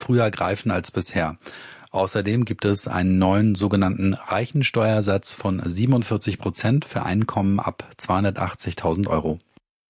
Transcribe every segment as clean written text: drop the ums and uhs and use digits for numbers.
früher greifen als bisher. Außerdem gibt es einen neuen sogenannten Reichensteuersatz von 47% für Einkommen ab 280.000 Euro.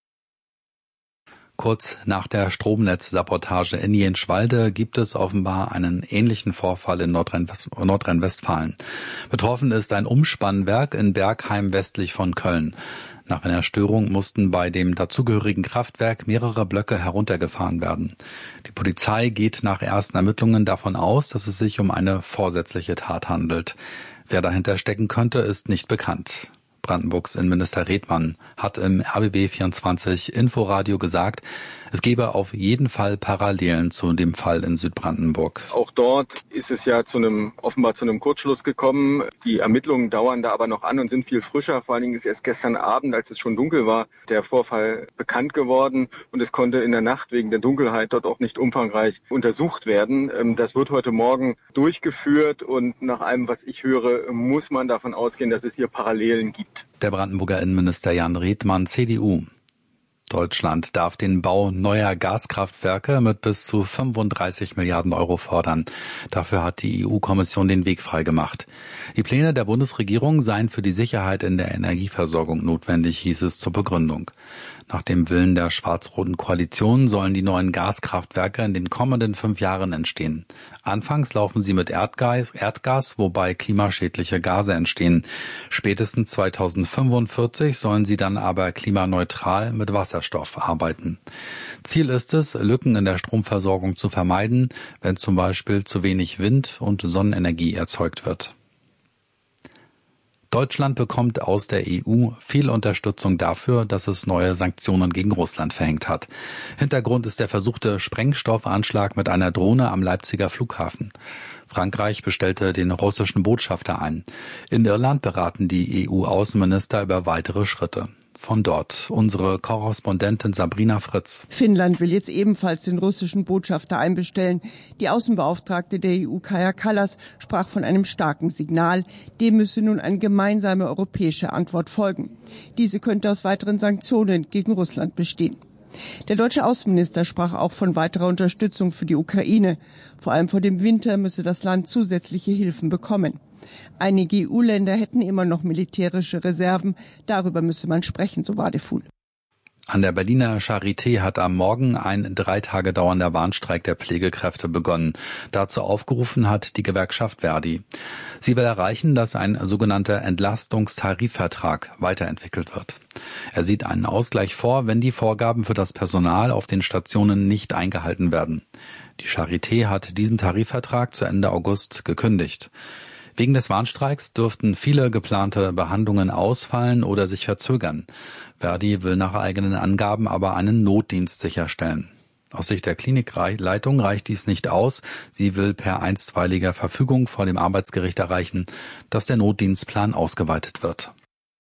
Kurz nach der Stromnetzsabotage in Jenschwalde gibt es offenbar einen ähnlichen Vorfall in Nordrhein-Westfalen. Betroffen ist ein Umspannwerk in Bergheim westlich von Köln. Nach einer Störung mussten bei dem dazugehörigen Kraftwerk mehrere Blöcke heruntergefahren werden. Die Polizei geht nach ersten Ermittlungen davon aus, dass es sich um eine vorsätzliche Tat handelt. Wer dahinter stecken könnte, ist nicht bekannt. Brandenburgs Innenminister Redmann hat im RBB24 Inforadio gesagt, es gebe auf jeden Fall Parallelen zu dem Fall in Südbrandenburg. Auch dort ist es ja offenbar zu einem Kurzschluss gekommen. Die Ermittlungen dauern da aber noch an und sind viel frischer. Vor allen Dingen ist erst gestern Abend, als es schon dunkel war, der Vorfall bekannt geworden. Und es konnte in der Nacht wegen der Dunkelheit dort auch nicht umfangreich untersucht werden. Das wird heute Morgen durchgeführt. Und nach allem, was ich höre, muss man davon ausgehen, dass es hier Parallelen gibt. Der Brandenburger Innenminister Jan Redmann, CDU. Deutschland darf den Bau neuer Gaskraftwerke mit bis zu 35 Milliarden Euro fördern. Dafür hat die EU-Kommission den Weg freigemacht. Die Pläne der Bundesregierung seien für die Sicherheit in der Energieversorgung notwendig, hieß es zur Begründung. Nach dem Willen der schwarz-roten Koalition sollen die neuen Gaskraftwerke in den kommenden 5 Jahren entstehen. Anfangs laufen sie mit Erdgas, wobei klimaschädliche Gase entstehen. Spätestens 2045 sollen sie dann aber klimaneutral mit Wasserstoff arbeiten. Ziel ist es, Lücken in der Stromversorgung zu vermeiden, wenn zum Beispiel zu wenig Wind- und Sonnenenergie erzeugt wird. Deutschland bekommt aus der EU viel Unterstützung dafür, dass es neue Sanktionen gegen Russland verhängt hat. Hintergrund ist der versuchte Sprengstoffanschlag mit einer Drohne am Leipziger Flughafen. Frankreich bestellte den russischen Botschafter ein. In Irland beraten die EU-Außenminister über weitere Schritte. Von dort unsere Korrespondentin Sabrina Fritz. Finnland will jetzt ebenfalls den russischen Botschafter einbestellen. Die Außenbeauftragte der EU, Kaja Kallas, sprach von einem starken Signal. Dem müsse nun eine gemeinsame europäische Antwort folgen. Diese könnte aus weiteren Sanktionen gegen Russland bestehen. Der deutsche Außenminister sprach auch von weiterer Unterstützung für die Ukraine. Vor allem vor dem Winter müsse das Land zusätzliche Hilfen bekommen. Einige EU-Länder hätten immer noch militärische Reserven. Darüber müsse man sprechen, so Wadefuhl. An der Berliner Charité hat am Morgen ein 3 Tage dauernder Warnstreik der Pflegekräfte begonnen. Dazu aufgerufen hat die Gewerkschaft Verdi. Sie will erreichen, dass ein sogenannter Entlastungstarifvertrag weiterentwickelt wird. Er sieht einen Ausgleich vor, wenn die Vorgaben für das Personal auf den Stationen nicht eingehalten werden. Die Charité hat diesen Tarifvertrag zu Ende August gekündigt. Wegen des Warnstreiks dürften viele geplante Behandlungen ausfallen oder sich verzögern. Verdi will nach eigenen Angaben aber einen Notdienst sicherstellen. Aus Sicht der Klinikleitung reicht dies nicht aus. Sie will per einstweiliger Verfügung vor dem Arbeitsgericht erreichen, dass der Notdienstplan ausgeweitet wird.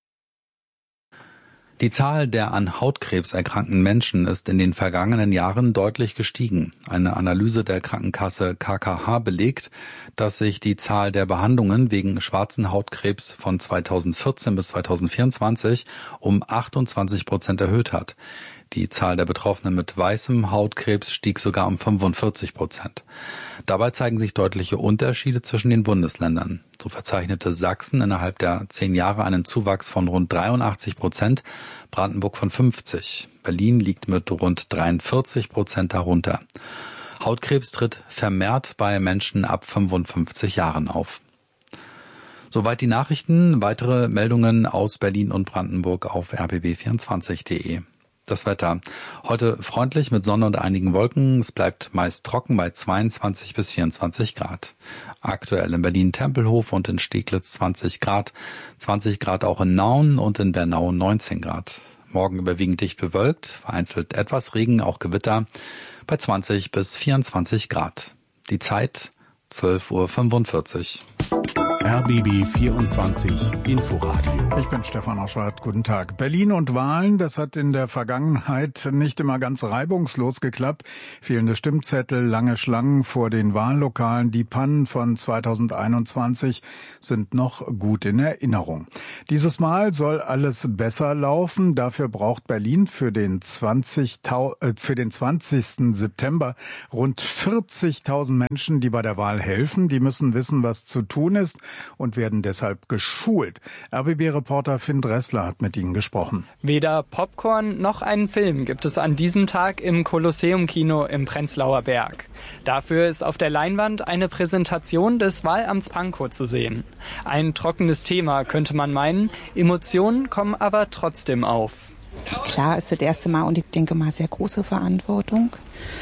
Die Zahl der an Hautkrebs erkrankten Menschen ist in den vergangenen Jahren deutlich gestiegen. Eine Analyse der Krankenkasse KKH belegt, dass sich die Zahl der Behandlungen wegen schwarzen Hautkrebs von 2014 bis 2024 um 28% erhöht hat. Die Zahl der Betroffenen mit weißem Hautkrebs stieg sogar um 45%. Dabei zeigen sich deutliche Unterschiede zwischen den Bundesländern. So verzeichnete Sachsen innerhalb der 10 Jahre einen Zuwachs von rund 83%, Brandenburg von 50%. Berlin liegt mit rund 43% darunter. Hautkrebs tritt vermehrt bei Menschen ab 55 Jahren auf. Soweit die Nachrichten. Weitere Meldungen aus Berlin und Brandenburg auf rbb24.de. Das Wetter. Heute freundlich mit Sonne und einigen Wolken. Es bleibt meist trocken bei 22 bis 24 Grad. Aktuell in Berlin-Tempelhof und in Steglitz 20 Grad. 20 Grad auch in Nauen und in Bernau 19 Grad. Morgen überwiegend dicht bewölkt, vereinzelt etwas Regen, auch Gewitter bei 20 bis 24 Grad. Die Zeit 12:45 Uhr. RBB 24 Inforadio. Ich bin Stefan Oschwart. Guten Tag. Berlin und Wahlen, das hat in der Vergangenheit nicht immer ganz reibungslos geklappt. Fehlende Stimmzettel, lange Schlangen vor den Wahllokalen, die Pannen von 2021 sind noch gut in Erinnerung. Dieses Mal soll alles besser laufen. Dafür braucht Berlin für den 20. September rund 40.000 Menschen, die bei der Wahl helfen. Die müssen wissen, was zu tun ist und werden deshalb geschult. RBB-Reporter Finn Dressler hat mit ihnen gesprochen. Weder Popcorn noch einen Film gibt es an diesem Tag im Kolosseum-Kino im Prenzlauer Berg. Dafür ist auf der Leinwand eine Präsentation des Wahlamts Pankow zu sehen. Ein trockenes Thema, könnte man meinen. Emotionen kommen aber trotzdem auf. Klar ist das erste Mal und ich denke mal sehr große Verantwortung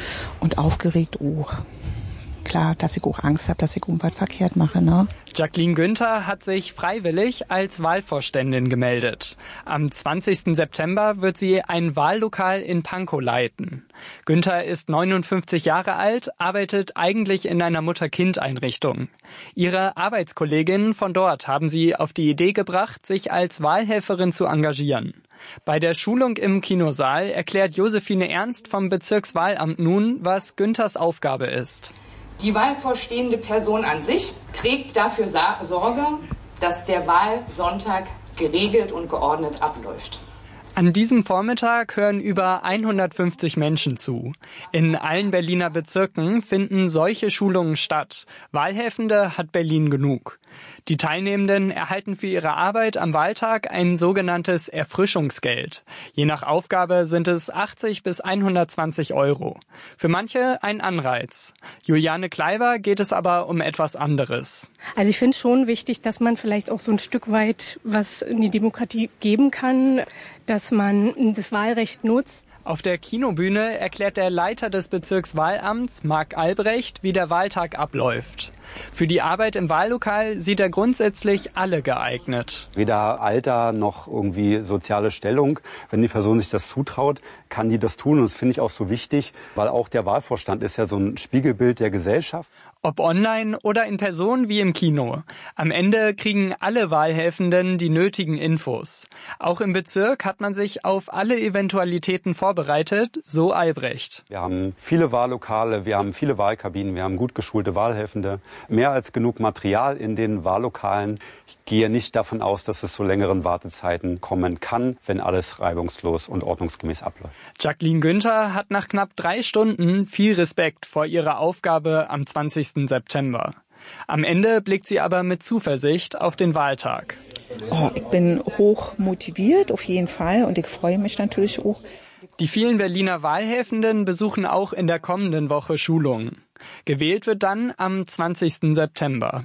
und aufgeregt auch. Klar, dass ich auch Angst habe, dass ich irgendwas verkehrt mache, ne? Jacqueline Günther hat sich freiwillig als Wahlvorständin gemeldet. Am 20. September wird sie ein Wahllokal in Pankow leiten. Günther ist 59 Jahre alt, arbeitet eigentlich in einer Mutter-Kind-Einrichtung. Ihre Arbeitskolleginnen von dort haben sie auf die Idee gebracht, sich als Wahlhelferin zu engagieren. Bei der Schulung im Kinosaal erklärt Josephine Ernst vom Bezirkswahlamt nun, was Günthers Aufgabe ist. Die wahlvorstehende Person an sich trägt dafür Sorge, dass der Wahlsonntag geregelt und geordnet abläuft. An diesem Vormittag hören über 150 Menschen zu. In allen Berliner Bezirken finden solche Schulungen statt. Wahlhelfende hat Berlin genug. Die Teilnehmenden erhalten für ihre Arbeit am Wahltag ein sogenanntes Erfrischungsgeld. Je nach Aufgabe sind es 80 bis 120 Euro. Für manche ein Anreiz. Juliane Kleiber geht es aber um etwas anderes. Also ich finde es schon wichtig, dass man vielleicht auch so ein Stück weit was in die Demokratie geben kann, dass man das Wahlrecht nutzt. Auf der Kinobühne erklärt der Leiter des Bezirkswahlamts, Marc Albrecht, wie der Wahltag abläuft. Für die Arbeit im Wahllokal sieht er grundsätzlich alle geeignet. Weder Alter noch irgendwie soziale Stellung. Wenn die Person sich das zutraut, kann die das tun. Und das finde ich auch so wichtig, weil auch der Wahlvorstand ist ja so ein Spiegelbild der Gesellschaft. Ob online oder in Person wie im Kino. Am Ende kriegen alle Wahlhelfenden die nötigen Infos. Auch im Bezirk hat man sich auf alle Eventualitäten vorbereitet, so Albrecht. Wir haben viele Wahllokale, wir haben viele Wahlkabinen, wir haben gut geschulte Wahlhelfende. Mehr als genug Material in den Wahllokalen. Ich gehe nicht davon aus, dass es zu längeren Wartezeiten kommen kann, wenn alles reibungslos und ordnungsgemäß abläuft. Jacqueline Günther hat nach knapp 3 Stunden viel Respekt vor ihrer Aufgabe am 20. September. Am Ende blickt sie aber mit Zuversicht auf den Wahltag. Ich bin hoch motiviert, auf jeden Fall, und ich freue mich natürlich auch. Die vielen Berliner Wahlhelfenden besuchen auch in der kommenden Woche Schulungen. Gewählt wird dann am 20. September.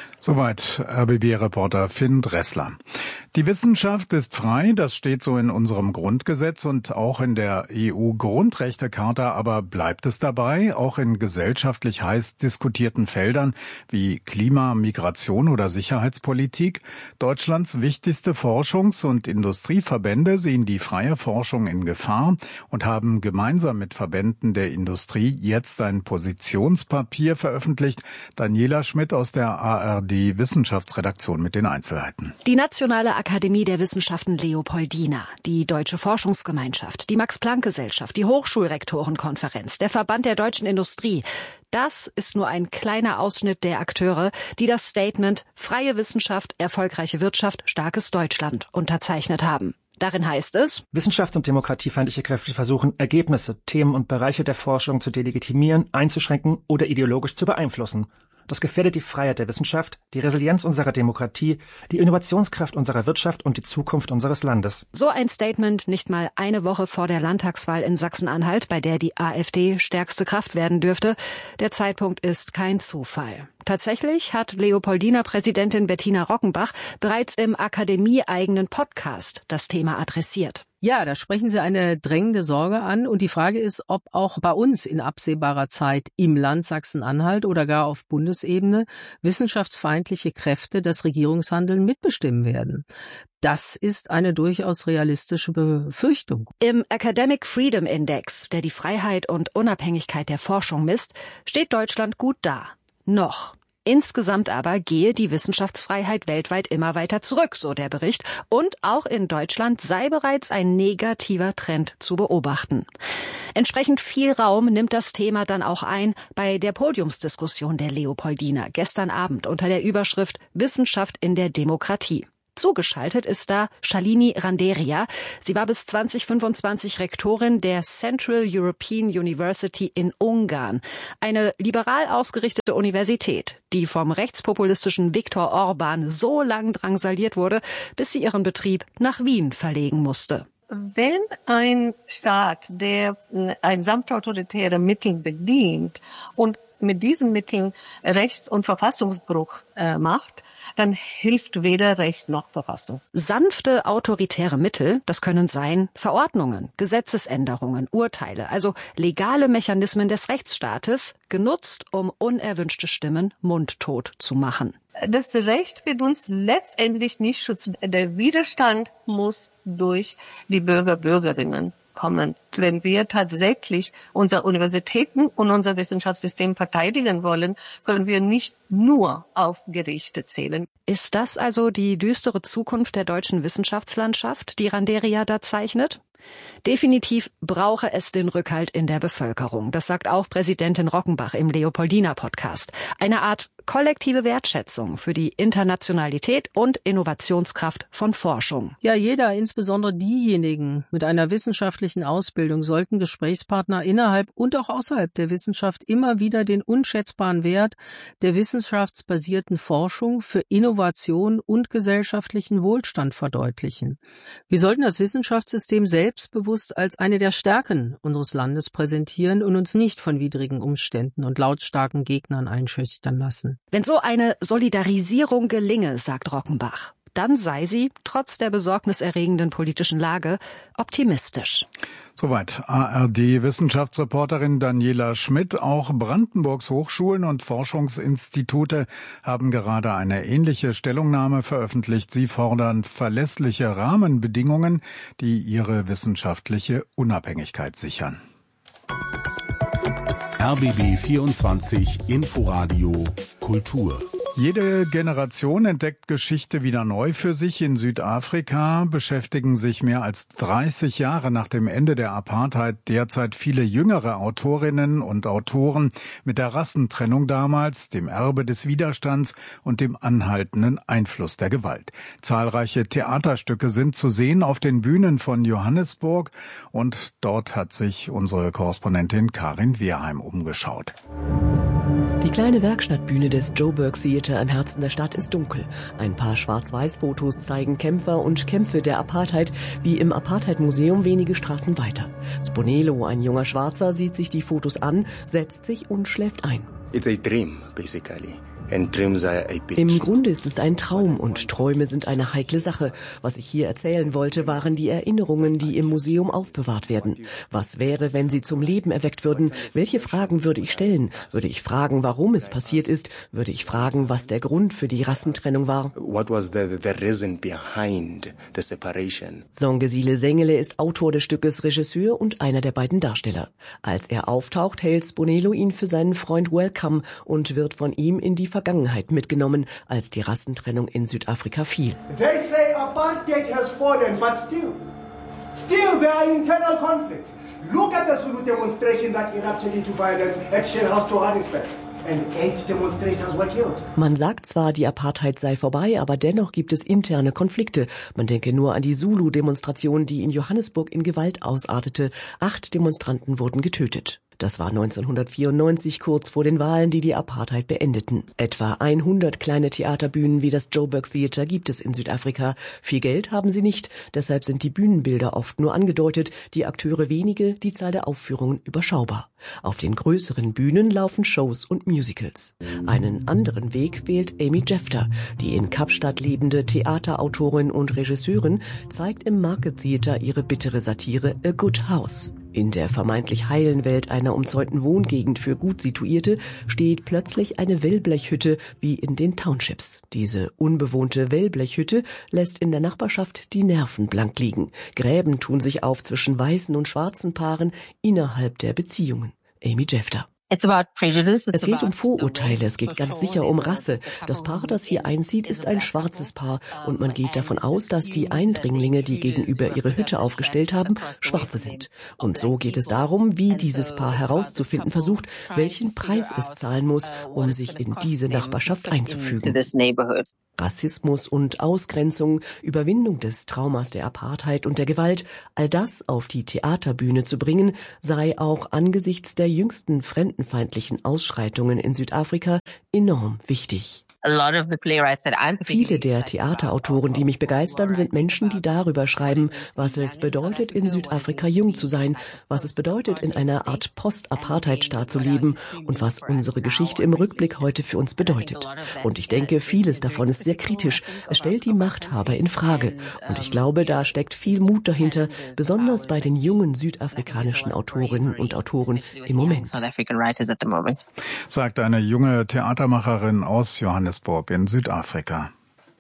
Soweit RBB-Reporter Finn Dressler. Die Wissenschaft ist frei, das steht so in unserem Grundgesetz und auch in der EU-Grundrechtecharta, aber bleibt es dabei, auch in gesellschaftlich heiß diskutierten Feldern wie Klima, Migration oder Sicherheitspolitik? Deutschlands wichtigste Forschungs- und Industrieverbände sehen die freie Forschung in Gefahr und haben gemeinsam mit Verbänden der Industrie jetzt ein Positionspapier veröffentlicht. Daniela Schmidt aus der ARD Wissenschaftsredaktion mit den Einzelheiten. Die Nationale Akademie der Wissenschaften Leopoldina, die Deutsche Forschungsgemeinschaft, die Max-Planck-Gesellschaft, die Hochschulrektorenkonferenz, der Verband der deutschen Industrie. Das ist nur ein kleiner Ausschnitt der Akteure, die das Statement Freie Wissenschaft, erfolgreiche Wirtschaft, starkes Deutschland unterzeichnet haben. Darin heißt es: Wissenschafts- und demokratiefeindliche Kräfte versuchen, Ergebnisse, Themen und Bereiche der Forschung zu delegitimieren, einzuschränken oder ideologisch zu beeinflussen. Das gefährdet die Freiheit der Wissenschaft, die Resilienz unserer Demokratie, die Innovationskraft unserer Wirtschaft und die Zukunft unseres Landes. So ein Statement nicht mal eine Woche vor der Landtagswahl in Sachsen-Anhalt, bei der die AfD stärkste Kraft werden dürfte. Der Zeitpunkt ist kein Zufall. Tatsächlich hat Leopoldina-Präsidentin Bettina Rockenbach bereits im akademieeigenen Podcast das Thema adressiert. Ja, da sprechen Sie eine drängende Sorge an. Und die Frage ist, ob auch bei uns in absehbarer Zeit im Land Sachsen-Anhalt oder gar auf Bundesebene wissenschaftsfeindliche Kräfte das Regierungshandeln mitbestimmen werden. Das ist eine durchaus realistische Befürchtung. Im Academic Freedom Index, der die Freiheit und Unabhängigkeit der Forschung misst, steht Deutschland gut da. Noch. Insgesamt aber gehe die Wissenschaftsfreiheit weltweit immer weiter zurück, so der Bericht. Und auch in Deutschland sei bereits ein negativer Trend zu beobachten. Entsprechend viel Raum nimmt das Thema dann auch ein bei der Podiumsdiskussion der Leopoldina gestern Abend unter der Überschrift Wissenschaft in der Demokratie. Zugeschaltet ist da Shalini Randeria. Sie war bis 2025 Rektorin der Central European University in Ungarn, eine liberal ausgerichtete Universität, die vom rechtspopulistischen Viktor Orban so lang drangsaliert wurde, bis sie ihren Betrieb nach Wien verlegen musste. Wenn ein Staat, der ein samtautoritäre Mittel bedient und mit diesen Mitteln Rechts- und Verfassungsbruch macht, dann hilft weder Recht noch Verfassung. Sanfte autoritäre Mittel, das können sein Verordnungen, Gesetzesänderungen, Urteile, also legale Mechanismen des Rechtsstaates, genutzt, um unerwünschte Stimmen mundtot zu machen. Das Recht wird uns letztendlich nicht schützen. Der Widerstand muss durch die Bürgerinnen kommen. Wenn wir tatsächlich unsere Universitäten und unser Wissenschaftssystem verteidigen wollen, können wir nicht nur auf Gerichte zählen. Ist das also die düstere Zukunft der deutschen Wissenschaftslandschaft, die Randeria da zeichnet? Definitiv brauche es den Rückhalt in der Bevölkerung. Das sagt auch Präsidentin Rockenbach im Leopoldina-Podcast. Eine Art kollektive Wertschätzung für die Internationalität und Innovationskraft von Forschung. Ja, jeder, insbesondere diejenigen mit einer wissenschaftlichen Ausbildung, sollten Gesprächspartner innerhalb und auch außerhalb der Wissenschaft immer wieder den unschätzbaren Wert der wissenschaftsbasierten Forschung für Innovation und gesellschaftlichen Wohlstand verdeutlichen. Wir sollten das Wissenschaftssystem selbstbewusst als eine der Stärken unseres Landes präsentieren und uns nicht von widrigen Umständen und lautstarken Gegnern einschüchtern lassen. Wenn so eine Solidarisierung gelinge, sagt Rockenbach, dann sei sie, trotz der besorgniserregenden politischen Lage, optimistisch. Soweit ARD-Wissenschaftsreporterin Daniela Schmidt. Auch Brandenburgs Hochschulen und Forschungsinstitute haben gerade eine ähnliche Stellungnahme veröffentlicht. Sie fordern verlässliche Rahmenbedingungen, die ihre wissenschaftliche Unabhängigkeit sichern. RBB 24 Inforadio Kultur. Jede Generation entdeckt Geschichte wieder neu für sich. In Südafrika beschäftigen sich mehr als 30 Jahre nach dem Ende der Apartheid derzeit viele jüngere Autorinnen und Autoren mit der Rassentrennung damals, dem Erbe des Widerstands und dem anhaltenden Einfluss der Gewalt. Zahlreiche Theaterstücke sind zu sehen auf den Bühnen von Johannesburg und dort hat sich unsere Korrespondentin Karin Wehrheim umgeschaut. Die kleine Werkstattbühne des Joburg Theater im Herzen der Stadt ist dunkel. Ein paar Schwarz-Weiß-Fotos zeigen Kämpfer und Kämpfe der Apartheid, wie im Apartheid-Museum wenige Straßen weiter. Sponelo, ein junger Schwarzer, sieht sich die Fotos an, setzt sich und schläft ein. It's a dream, basically. Im Grunde ist es ein Traum und Träume sind eine heikle Sache. Was ich hier erzählen wollte, waren die Erinnerungen, die im Museum aufbewahrt werden. Was wäre, wenn sie zum Leben erweckt würden? Welche Fragen würde ich stellen? Würde ich fragen, warum es passiert ist? Würde ich fragen, was der Grund für die Rassentrennung war? What was the reason behind the separation? Songesile Sengele ist Autor des Stückes, Regisseur und einer der beiden Darsteller. Als er auftaucht, hält Sponelo ihn für seinen Freund Welcome und wird von ihm in die Vergangenheit mitgenommen, als die Rassentrennung in Südafrika fiel. They say apartheid has fallen, but still there are internal conflicts. Look at the Zulu demonstration that erupted into violence at Shellhouse, Johannesburg. And 8 demonstrators were killed. Man sagt zwar, die Apartheid sei vorbei, aber dennoch gibt es interne Konflikte. Man denke nur an die Zulu-Demonstration, die in Johannesburg in Gewalt ausartete. 8 Demonstranten wurden getötet. Das war 1994, kurz vor den Wahlen, die die Apartheid beendeten. Etwa 100 kleine Theaterbühnen wie das Joburg Theater gibt es in Südafrika. Viel Geld haben sie nicht, deshalb sind die Bühnenbilder oft nur angedeutet, die Akteure wenige, die Zahl der Aufführungen überschaubar. Auf den größeren Bühnen laufen Shows und Musicals. Einen anderen Weg wählt Amy Jefter. Die in Kapstadt lebende Theaterautorin und Regisseurin zeigt im Market Theater ihre bittere Satire A Good House. In der vermeintlich heilen Welt einer umzäunten Wohngegend für gut Situierte steht plötzlich eine Wellblechhütte wie in den Townships. Diese unbewohnte Wellblechhütte lässt in der Nachbarschaft die Nerven blank liegen. Gräben tun sich auf zwischen weißen und schwarzen Paaren innerhalb der Beziehungen. Amy Jefter. Es geht um Vorurteile, es geht ganz sicher um Rasse. Das Paar, das hier einzieht, ist ein schwarzes Paar und man geht davon aus, dass die Eindringlinge, die gegenüber ihre Hütte aufgestellt haben, Schwarze sind. Und so geht es darum, wie dieses Paar herauszufinden versucht, welchen Preis es zahlen muss, um sich in diese Nachbarschaft einzufügen. Rassismus und Ausgrenzung, Überwindung des Traumas der Apartheid und der Gewalt, all das auf die Theaterbühne zu bringen, sei auch angesichts der jüngsten fremdenfeindlichen Ausschreitungen in Südafrika enorm wichtig. Viele der Theaterautoren, die mich begeistern, sind Menschen, die darüber schreiben, was es bedeutet, in Südafrika jung zu sein, was es bedeutet, in einer Art Post-Apartheid-Staat zu leben und was unsere Geschichte im Rückblick heute für uns bedeutet. Und ich denke, vieles davon ist sehr kritisch. Es stellt die Machthaber in Frage. Und ich glaube, da steckt viel Mut dahinter, besonders bei den jungen südafrikanischen Autorinnen und Autoren im Moment. Sagt eine junge Theatermacherin aus Johannesburg in Südafrika.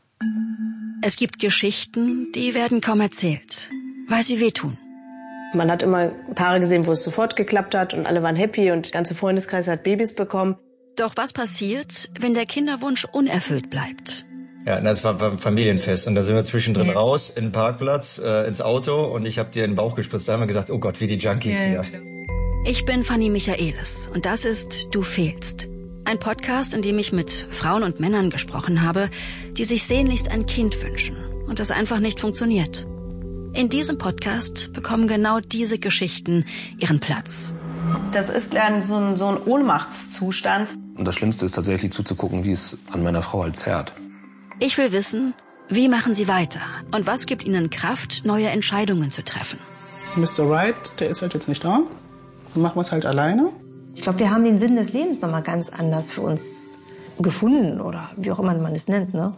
Es gibt Geschichten, die werden kaum erzählt, weil sie wehtun. Man hat immer Paare gesehen, wo es sofort geklappt hat und alle waren happy und der ganze Freundeskreis hat Babys bekommen. Doch was passiert, wenn der Kinderwunsch unerfüllt bleibt? Ja, das war ein Familienfest und da sind wir zwischendrin raus in den Parkplatz, ins Auto und ich habe dir in den Bauch gespritzt. Da haben wir gesagt, oh Gott, wie die Junkies hier. Ich bin Fanny Michaelis und das ist Du fehlst. Ein Podcast, in dem ich mit Frauen und Männern gesprochen habe, die sich sehnlichst ein Kind wünschen und das einfach nicht funktioniert. In diesem Podcast bekommen genau diese Geschichten ihren Platz. Das ist dann so ein Ohnmachtszustand. Und das Schlimmste ist tatsächlich zuzugucken, wie es an meiner Frau halt zerrt. Ich will wissen, wie machen sie weiter und was gibt ihnen Kraft, neue Entscheidungen zu treffen. Mr. Wright, der ist halt jetzt nicht da. Dann machen wir es halt alleine. Ich glaube, wir haben den Sinn des Lebens noch mal ganz anders für uns gefunden oder wie auch immer man es nennt, ne?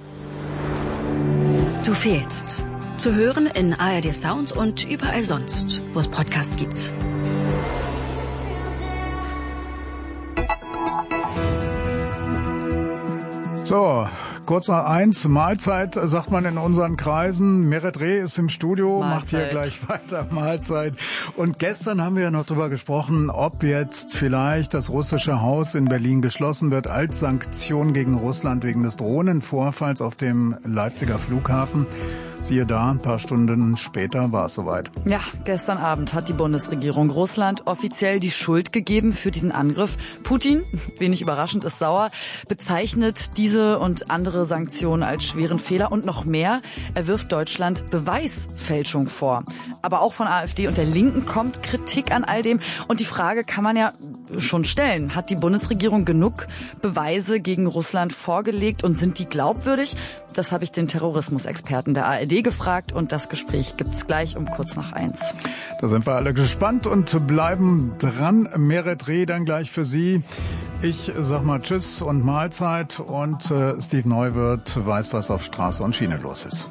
Du fehlst. Zu hören in ARD Sound und überall sonst, wo es Podcasts gibt. So, kurz nach 1, Mahlzeit, sagt man in unseren Kreisen. Meret Reh ist im Studio, Mahlzeit. Macht hier gleich weiter, Mahlzeit. Und gestern haben wir ja noch drüber gesprochen, ob jetzt vielleicht das russische Haus in Berlin geschlossen wird als Sanktion gegen Russland wegen des Drohnenvorfalls auf dem Leipziger Flughafen. Siehe da, ein paar Stunden später war es soweit. Ja, gestern Abend hat die Bundesregierung Russland offiziell die Schuld gegeben für diesen Angriff. Putin, wenig überraschend, ist sauer, bezeichnet diese und andere Sanktionen als schweren Fehler und noch mehr. Er wirft Deutschland Beweisfälschung vor. Aber auch von AfD und der Linken kommt Kritik an all dem. Und die Frage kann man ja schon stellen. Hat die Bundesregierung genug Beweise gegen Russland vorgelegt und sind die glaubwürdig? Das habe ich den Terrorismusexperten der ARD gefragt und das Gespräch gibt's gleich um kurz nach 1. Da sind wir alle gespannt und bleiben dran. Meret Reh dann gleich für Sie. Ich sag mal Tschüss und Mahlzeit und Steve Neuwirth weiß, was auf Straße und Schiene los ist.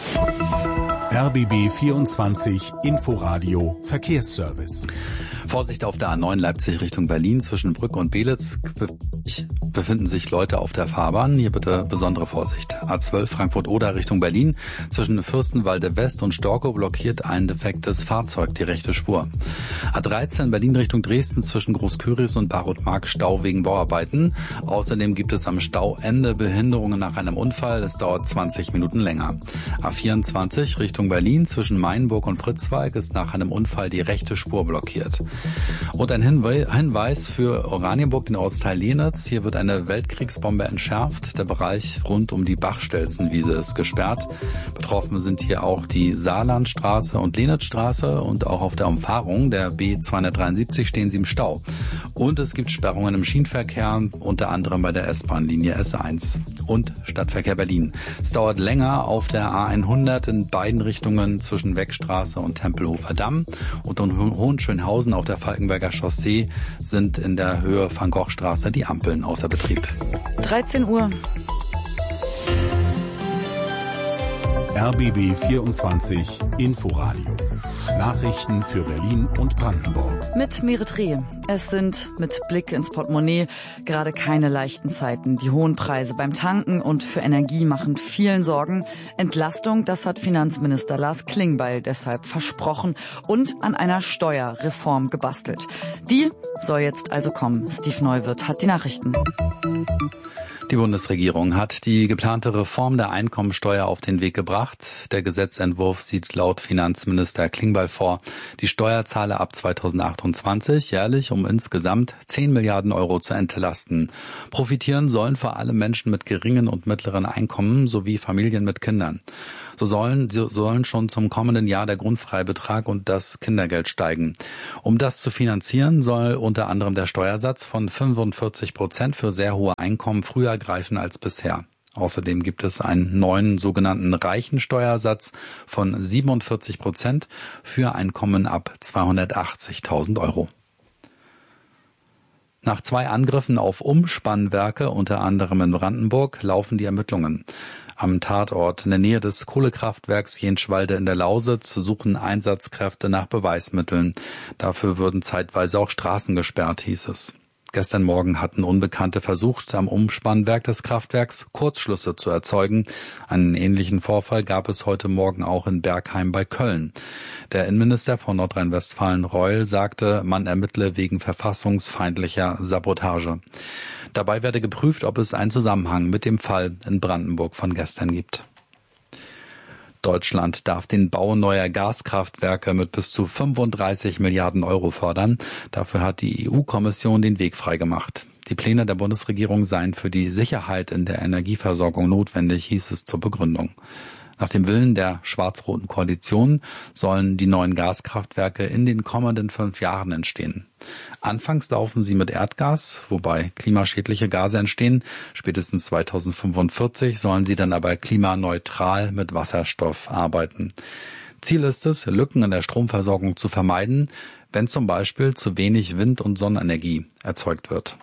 RBB 24 Inforadio Verkehrsservice. Vorsicht auf der A9 Leipzig Richtung Berlin. Zwischen Brück und Belitz befinden sich Leute auf der Fahrbahn. Hier bitte besondere Vorsicht. A12 Frankfurt-Oder Richtung Berlin. Zwischen Fürstenwalde West und Storkow blockiert ein defektes Fahrzeug die rechte Spur. A13 Berlin Richtung Dresden zwischen Großküritz und Barotmark Stau wegen Bauarbeiten. Außerdem gibt es am Stauende Behinderungen nach einem Unfall. Es dauert 20 Minuten länger. A24 Richtung Berlin zwischen Mainburg und Pritzwalk ist nach einem Unfall die rechte Spur blockiert. Und ein Hinweis für Oranienburg, den Ortsteil Lenitz. Hier wird eine Weltkriegsbombe entschärft. Der Bereich rund um die Bachstelzenwiese ist gesperrt. Betroffen sind hier auch die Saarlandstraße und Lenitzstraße und auch auf der Umfahrung der B273 stehen sie im Stau. Und es gibt Sperrungen im Schienenverkehr, unter anderem bei der S-Bahn-Linie S1 und Stadtverkehr Berlin. Es dauert länger auf der A100 in beiden Richtungen zwischen Weckstraße und Tempelhofer Damm und in Hohenschönhausen auf der Falkenberger Chaussee sind in der Höhe Van Gogh Straße die Ampeln außer Betrieb. 13 Uhr. RBB 24 Inforadio. Nachrichten für Berlin und Brandenburg. Mit Meret Reh. Es sind mit Blick ins Portemonnaie gerade keine leichten Zeiten. Die hohen Preise beim Tanken und für Energie machen vielen Sorgen. Entlastung, das hat Finanzminister Lars Klingbeil deshalb versprochen und an einer Steuerreform gebastelt. Die soll jetzt also kommen. Steve Neuwirth hat die Nachrichten. Die Bundesregierung hat die geplante Reform der Einkommensteuer auf den Weg gebracht. Der Gesetzentwurf sieht laut Finanzminister Klingbeil vor, die Steuerzahler ab 2028 jährlich um insgesamt 10 Milliarden Euro zu entlasten. Profitieren sollen vor allem Menschen mit geringen und mittleren Einkommen sowie Familien mit Kindern. So sollen schon zum kommenden Jahr der Grundfreibetrag und das Kindergeld steigen. Um das zu finanzieren, soll unter anderem der Steuersatz von 45% für sehr hohe Einkommen früher greifen als bisher. Außerdem gibt es einen neuen sogenannten Reichensteuersatz von 47% für Einkommen ab 280.000 Euro. Nach 2 Angriffen auf Umspannwerke, unter anderem in Brandenburg, laufen die Ermittlungen. Am Tatort in der Nähe des Kohlekraftwerks Jenschwalde in der Lausitz suchen Einsatzkräfte nach Beweismitteln. Dafür würden zeitweise auch Straßen gesperrt, hieß es. Gestern Morgen hatten Unbekannte versucht, am Umspannwerk des Kraftwerks Kurzschlüsse zu erzeugen. Einen ähnlichen Vorfall gab es heute Morgen auch in Bergheim bei Köln. Der Innenminister von Nordrhein-Westfalen, Reul, sagte, man ermittle wegen verfassungsfeindlicher Sabotage. Dabei werde geprüft, ob es einen Zusammenhang mit dem Fall in Brandenburg von gestern gibt. Deutschland darf den Bau neuer Gaskraftwerke mit bis zu 35 Milliarden Euro fördern. Dafür hat die EU-Kommission den Weg freigemacht. Die Pläne der Bundesregierung seien für die Sicherheit in der Energieversorgung notwendig, hieß es zur Begründung. Nach dem Willen der schwarz-roten Koalition sollen die neuen Gaskraftwerke in den kommenden 5 Jahren entstehen. Anfangs laufen sie mit Erdgas, wobei klimaschädliche Gase entstehen. Spätestens 2045 sollen sie dann aber klimaneutral mit Wasserstoff arbeiten. Ziel ist es, Lücken in der Stromversorgung zu vermeiden, wenn zum Beispiel zu wenig Wind- und Sonnenenergie erzeugt wird.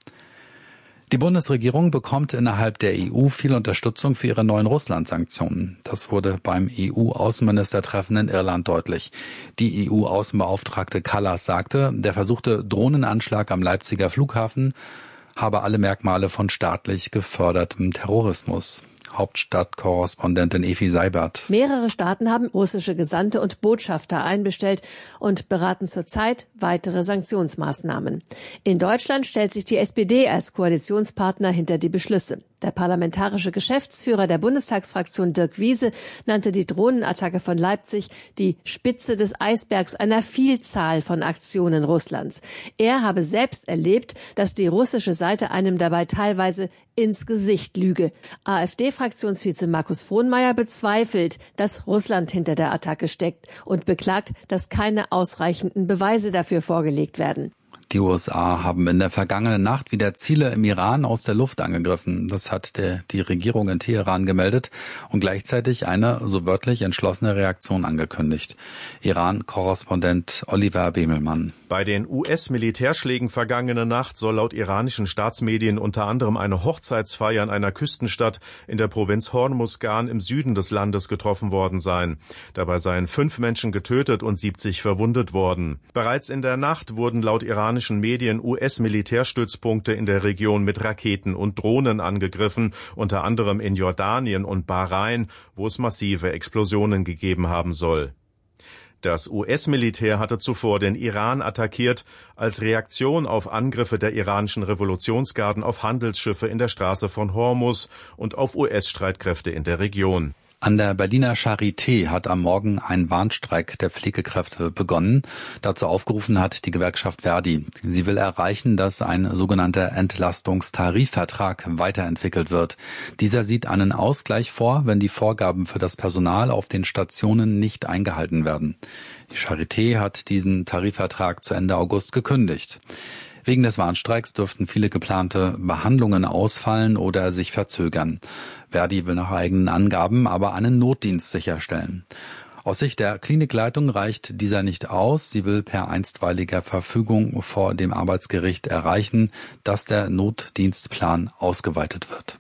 Die Bundesregierung bekommt innerhalb der EU viel Unterstützung für ihre neuen Russland-Sanktionen. Das wurde beim EU-Außenministertreffen in Irland deutlich. Die EU-Außenbeauftragte Kallas sagte, der versuchte Drohnenanschlag am Leipziger Flughafen habe alle Merkmale von staatlich gefördertem Terrorismus. Hauptstadtkorrespondentin Efi Seibert. Mehrere Staaten haben russische Gesandte und Botschafter einbestellt und beraten zurzeit weitere Sanktionsmaßnahmen. In Deutschland stellt sich die SPD als Koalitionspartner hinter die Beschlüsse. Der parlamentarische Geschäftsführer der Bundestagsfraktion Dirk Wiese nannte die Drohnenattacke von Leipzig die Spitze des Eisbergs einer Vielzahl von Aktionen Russlands. Er habe selbst erlebt, dass die russische Seite einem dabei teilweise ins Gesicht lüge. AfD-Fraktionsvize Markus Frohnmeier bezweifelt, dass Russland hinter der Attacke steckt und beklagt, dass keine ausreichenden Beweise dafür vorgelegt werden. Die USA haben in der vergangenen Nacht wieder Ziele im Iran aus der Luft angegriffen. Das hat die Regierung in Teheran gemeldet und gleichzeitig eine, so wörtlich, entschlossene Reaktion angekündigt. Iran-Korrespondent Oliver Bemelmann. Bei den US-Militärschlägen vergangene Nacht soll laut iranischen Staatsmedien unter anderem eine Hochzeitsfeier in einer Küstenstadt in der Provinz Hormuzgan im Süden des Landes getroffen worden sein. Dabei seien 5 Menschen getötet und 70 verwundet worden. Bereits in der Nacht wurden laut iranischen Medien US-Militärstützpunkte in der Region mit Raketen und Drohnen angegriffen, unter anderem in Jordanien und Bahrain, wo es massive Explosionen gegeben haben soll. Das US-Militär hatte zuvor den Iran attackiert, als Reaktion auf Angriffe der iranischen Revolutionsgarden auf Handelsschiffe in der Straße von Hormuz und auf US-Streitkräfte in der Region. An der Berliner Charité hat am Morgen ein Warnstreik der Pflegekräfte begonnen. Dazu aufgerufen hat die Gewerkschaft Verdi. Sie will erreichen, dass ein sogenannter Entlastungstarifvertrag weiterentwickelt wird. Dieser sieht einen Ausgleich vor, wenn die Vorgaben für das Personal auf den Stationen nicht eingehalten werden. Die Charité hat diesen Tarifvertrag zu Ende August gekündigt. Wegen des Warnstreiks dürften viele geplante Behandlungen ausfallen oder sich verzögern. Verdi will nach eigenen Angaben aber einen Notdienst sicherstellen. Aus Sicht der Klinikleitung reicht dieser nicht aus. Sie will per einstweiliger Verfügung vor dem Arbeitsgericht erreichen, dass der Notdienstplan ausgeweitet wird.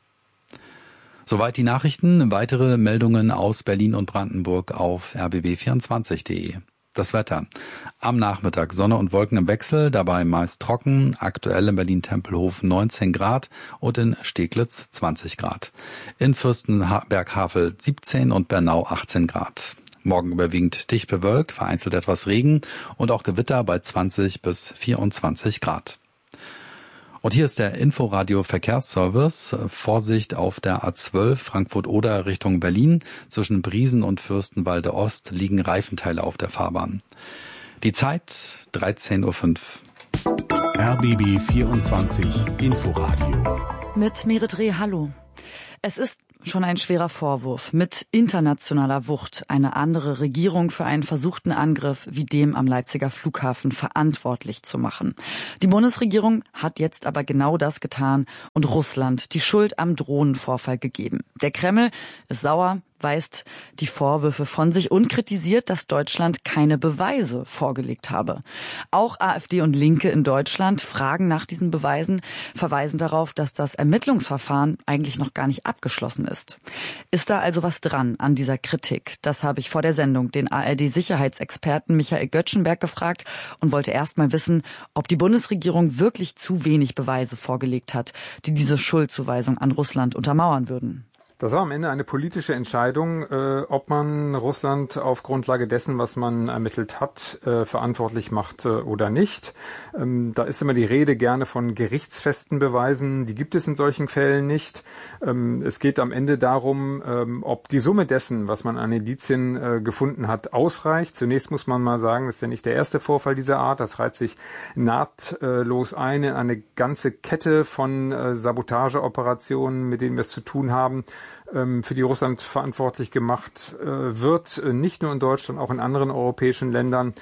Soweit die Nachrichten. Weitere Meldungen aus Berlin und Brandenburg auf rbb24.de. Das Wetter. Am Nachmittag Sonne und Wolken im Wechsel, dabei meist trocken, aktuell in Berlin-Tempelhof 19 Grad und in Steglitz 20 Grad. In Fürstenberg-Havel 17 und Bernau 18 Grad. Morgen überwiegend dicht bewölkt, vereinzelt etwas Regen und auch Gewitter bei 20 bis 24 Grad. Und hier ist der Inforadio Verkehrsservice. Vorsicht auf der A12 Frankfurt-Oder Richtung Berlin. Zwischen Briesen und Fürstenwalde Ost liegen Reifenteile auf der Fahrbahn. Die Zeit 13:05 Uhr. RBB 24 Inforadio. Mit Merit Reh, hallo. Es ist schon ein schwerer Vorwurf, mit internationaler Wucht eine andere Regierung für einen versuchten Angriff wie dem am Leipziger Flughafen verantwortlich zu machen. Die Bundesregierung hat jetzt aber genau das getan und Russland die Schuld am Drohnenvorfall gegeben. Der Kreml ist sauer, weist die Vorwürfe von sich und kritisiert, dass Deutschland keine Beweise vorgelegt habe. Auch AfD und Linke in Deutschland fragen nach diesen Beweisen, verweisen darauf, dass das Ermittlungsverfahren eigentlich noch gar nicht abgeschlossen ist. Ist da also was dran an dieser Kritik? Das habe ich vor der Sendung den ARD-Sicherheitsexperten Michael Göttschenberg gefragt und wollte erst mal wissen, ob die Bundesregierung wirklich zu wenig Beweise vorgelegt hat, die diese Schuldzuweisung an Russland untermauern würden. Das war am Ende eine politische Entscheidung, ob man Russland auf Grundlage dessen, was man ermittelt hat, verantwortlich macht oder nicht. Da ist immer die Rede gerne von gerichtsfesten Beweisen. Die gibt es in solchen Fällen nicht. Es geht am Ende darum, ob die Summe dessen, was man an Indizien gefunden hat, ausreicht. Zunächst muss man mal sagen, das ist ja nicht der erste Vorfall dieser Art. Das reiht sich nahtlos ein in eine ganze Kette von Sabotageoperationen, mit denen wir es zu tun haben, für die Russland verantwortlich gemacht wird, nicht nur in Deutschland, auch in anderen europäischen Ländern.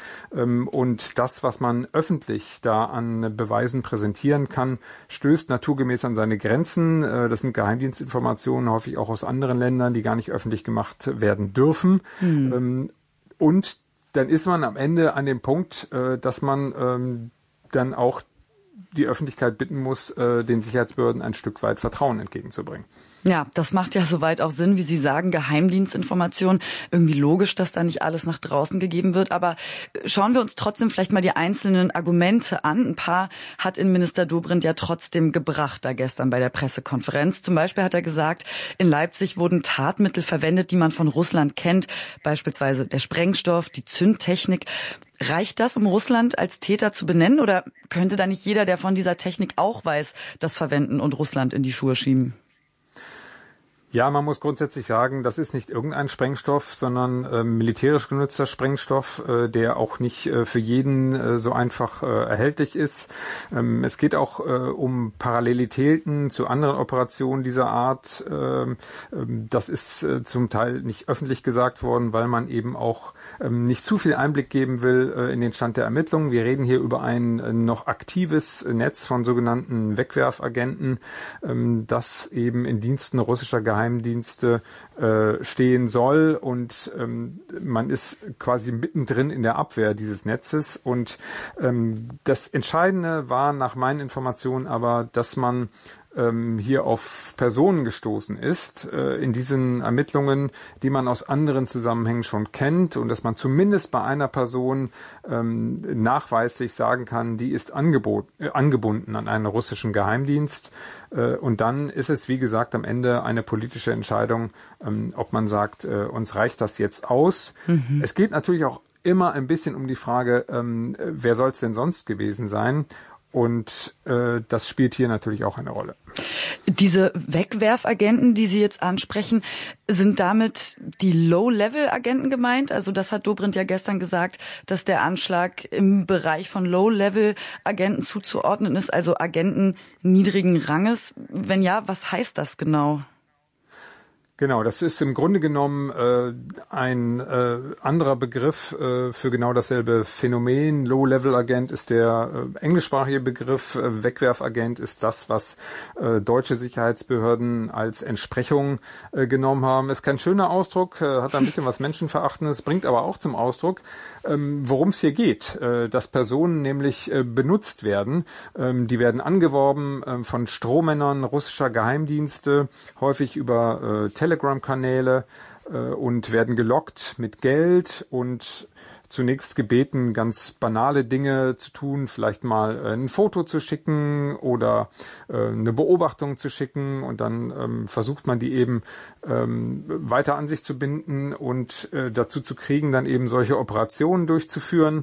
Und das, was man öffentlich da an Beweisen präsentieren kann, stößt naturgemäß an seine Grenzen. Das sind Geheimdienstinformationen, häufig auch aus anderen Ländern, die gar nicht öffentlich gemacht werden dürfen. Und dann ist man am Ende an dem Punkt, dass man dann auch die Öffentlichkeit bitten muss, den Sicherheitsbehörden ein Stück weit Vertrauen entgegenzubringen. Ja, das macht ja soweit auch Sinn, wie Sie sagen, Geheimdienstinformationen. Irgendwie logisch, dass da nicht alles nach draußen gegeben wird. Aber schauen wir uns trotzdem vielleicht mal die einzelnen Argumente an. Ein paar hat Innenminister Dobrindt ja trotzdem gebracht da gestern bei der Pressekonferenz. Zum Beispiel hat er gesagt, in Leipzig wurden Tatmittel verwendet, die man von Russland kennt. Beispielsweise der Sprengstoff, die Zündtechnik. Reicht das, um Russland als Täter zu benennen? Oder könnte da nicht jeder, der von dieser Technik auch weiß, das verwenden und Russland in die Schuhe schieben? Ja, man muss grundsätzlich sagen, das ist nicht irgendein Sprengstoff, sondern militärisch genutzter Sprengstoff, der auch nicht für jeden so einfach erhältlich ist. Es geht auch um Parallelitäten zu anderen Operationen dieser Art. Das ist zum Teil nicht öffentlich gesagt worden, weil man eben auch nicht zu viel Einblick geben will in den Stand der Ermittlungen. Wir reden hier über ein noch aktives Netz von sogenannten Wegwerfagenten, das eben in Diensten russischer Geheimdienste stehen soll, und man ist quasi mittendrin in der Abwehr dieses Netzes. Und das Entscheidende war nach meinen Informationen aber, dass man hier auf Personen gestoßen ist in diesen Ermittlungen, die man aus anderen Zusammenhängen schon kennt, und dass man zumindest bei einer Person nachweislich sagen kann, die ist angebunden an einen russischen Geheimdienst. Und dann ist es, wie gesagt, am Ende eine politische Entscheidung, ob man sagt, uns reicht das jetzt aus. Es geht natürlich auch immer ein bisschen um die Frage, wer soll es denn sonst gewesen sein? Und das spielt hier natürlich auch eine Rolle. Diese Wegwerfagenten, die Sie jetzt ansprechen, sind damit die Low-Level-Agenten gemeint? Also das hat Dobrindt ja gestern gesagt, dass der Anschlag im Bereich von Low-Level-Agenten zuzuordnen ist, also Agenten niedrigen Ranges. Wenn ja, was heißt das genau? Genau, das ist im Grunde genommen ein anderer Begriff für genau dasselbe Phänomen. Low-Level-Agent ist der englischsprachige Begriff. Wegwerfagent ist das, was deutsche Sicherheitsbehörden als Entsprechung genommen haben. Ist kein schöner Ausdruck, hat ein bisschen was Menschenverachtendes, bringt aber auch zum Ausdruck, worum es hier geht. Dass Personen nämlich benutzt werden. Die werden angeworben von Strohmännern russischer Geheimdienste, häufig über Telegram-Kanäle, und werden gelockt mit Geld, und zunächst gebeten, ganz banale Dinge zu tun, vielleicht mal ein Foto zu schicken oder eine Beobachtung zu schicken, und dann versucht man die eben weiter an sich zu binden und dazu zu kriegen, dann eben solche Operationen durchzuführen.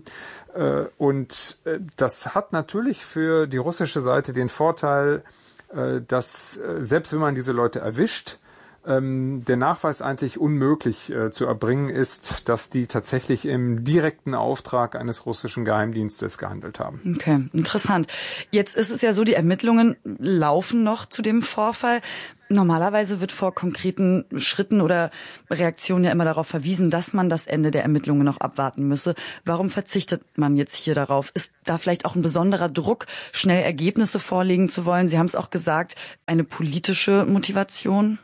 Und das hat natürlich für die russische Seite den Vorteil, dass selbst wenn man diese Leute erwischt, der Nachweis eigentlich unmöglich zu erbringen ist, dass die tatsächlich im direkten Auftrag eines russischen Geheimdienstes gehandelt haben. Okay, interessant. Jetzt ist es ja so, die Ermittlungen laufen noch zu dem Vorfall. Normalerweise wird vor konkreten Schritten oder Reaktionen ja immer darauf verwiesen, dass man das Ende der Ermittlungen noch abwarten müsse. Warum verzichtet man jetzt hier darauf? Ist da vielleicht auch ein besonderer Druck, schnell Ergebnisse vorlegen zu wollen? Sie haben es auch gesagt, eine politische Motivation?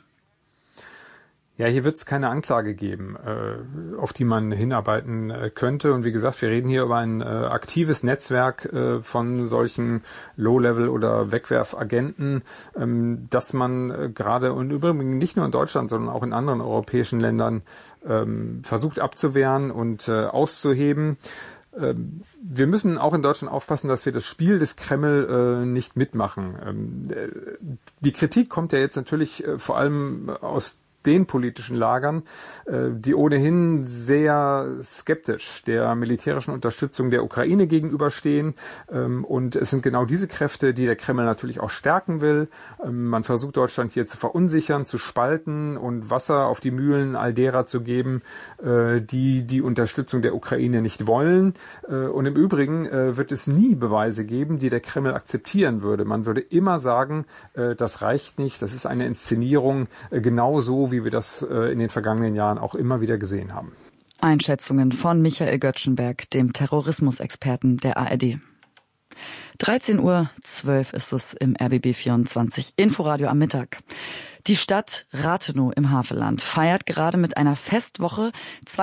Ja, hier wird es keine Anklage geben, auf die man hinarbeiten könnte. Und wie gesagt, wir reden hier über ein aktives Netzwerk von solchen Low-Level- oder Wegwerfagenten, dass man gerade und übrigens nicht nur in Deutschland, sondern auch in anderen europäischen Ländern versucht abzuwehren und auszuheben. Wir müssen auch in Deutschland aufpassen, dass wir das Spiel des Kreml nicht mitmachen. Die Kritik kommt ja jetzt natürlich vor allem aus den politischen Lagern, die ohnehin sehr skeptisch der militärischen Unterstützung der Ukraine gegenüberstehen. Und es sind genau diese Kräfte, die der Kreml natürlich auch stärken will. Man versucht Deutschland hier zu verunsichern, zu spalten und Wasser auf die Mühlen all derer zu geben, die die Unterstützung der Ukraine nicht wollen. Und im Übrigen wird es nie Beweise geben, die der Kreml akzeptieren würde. Man würde immer sagen, das reicht nicht, das ist eine Inszenierung, genauso wie wir das in den vergangenen Jahren auch immer wieder gesehen haben. Einschätzungen von Michael Göttschenberg, dem Terrorismusexperten der ARD. 13:12 Uhr ist es im RBB 24 Inforadio am Mittag. Die Stadt Rathenow im Havelland feiert gerade mit einer Festwoche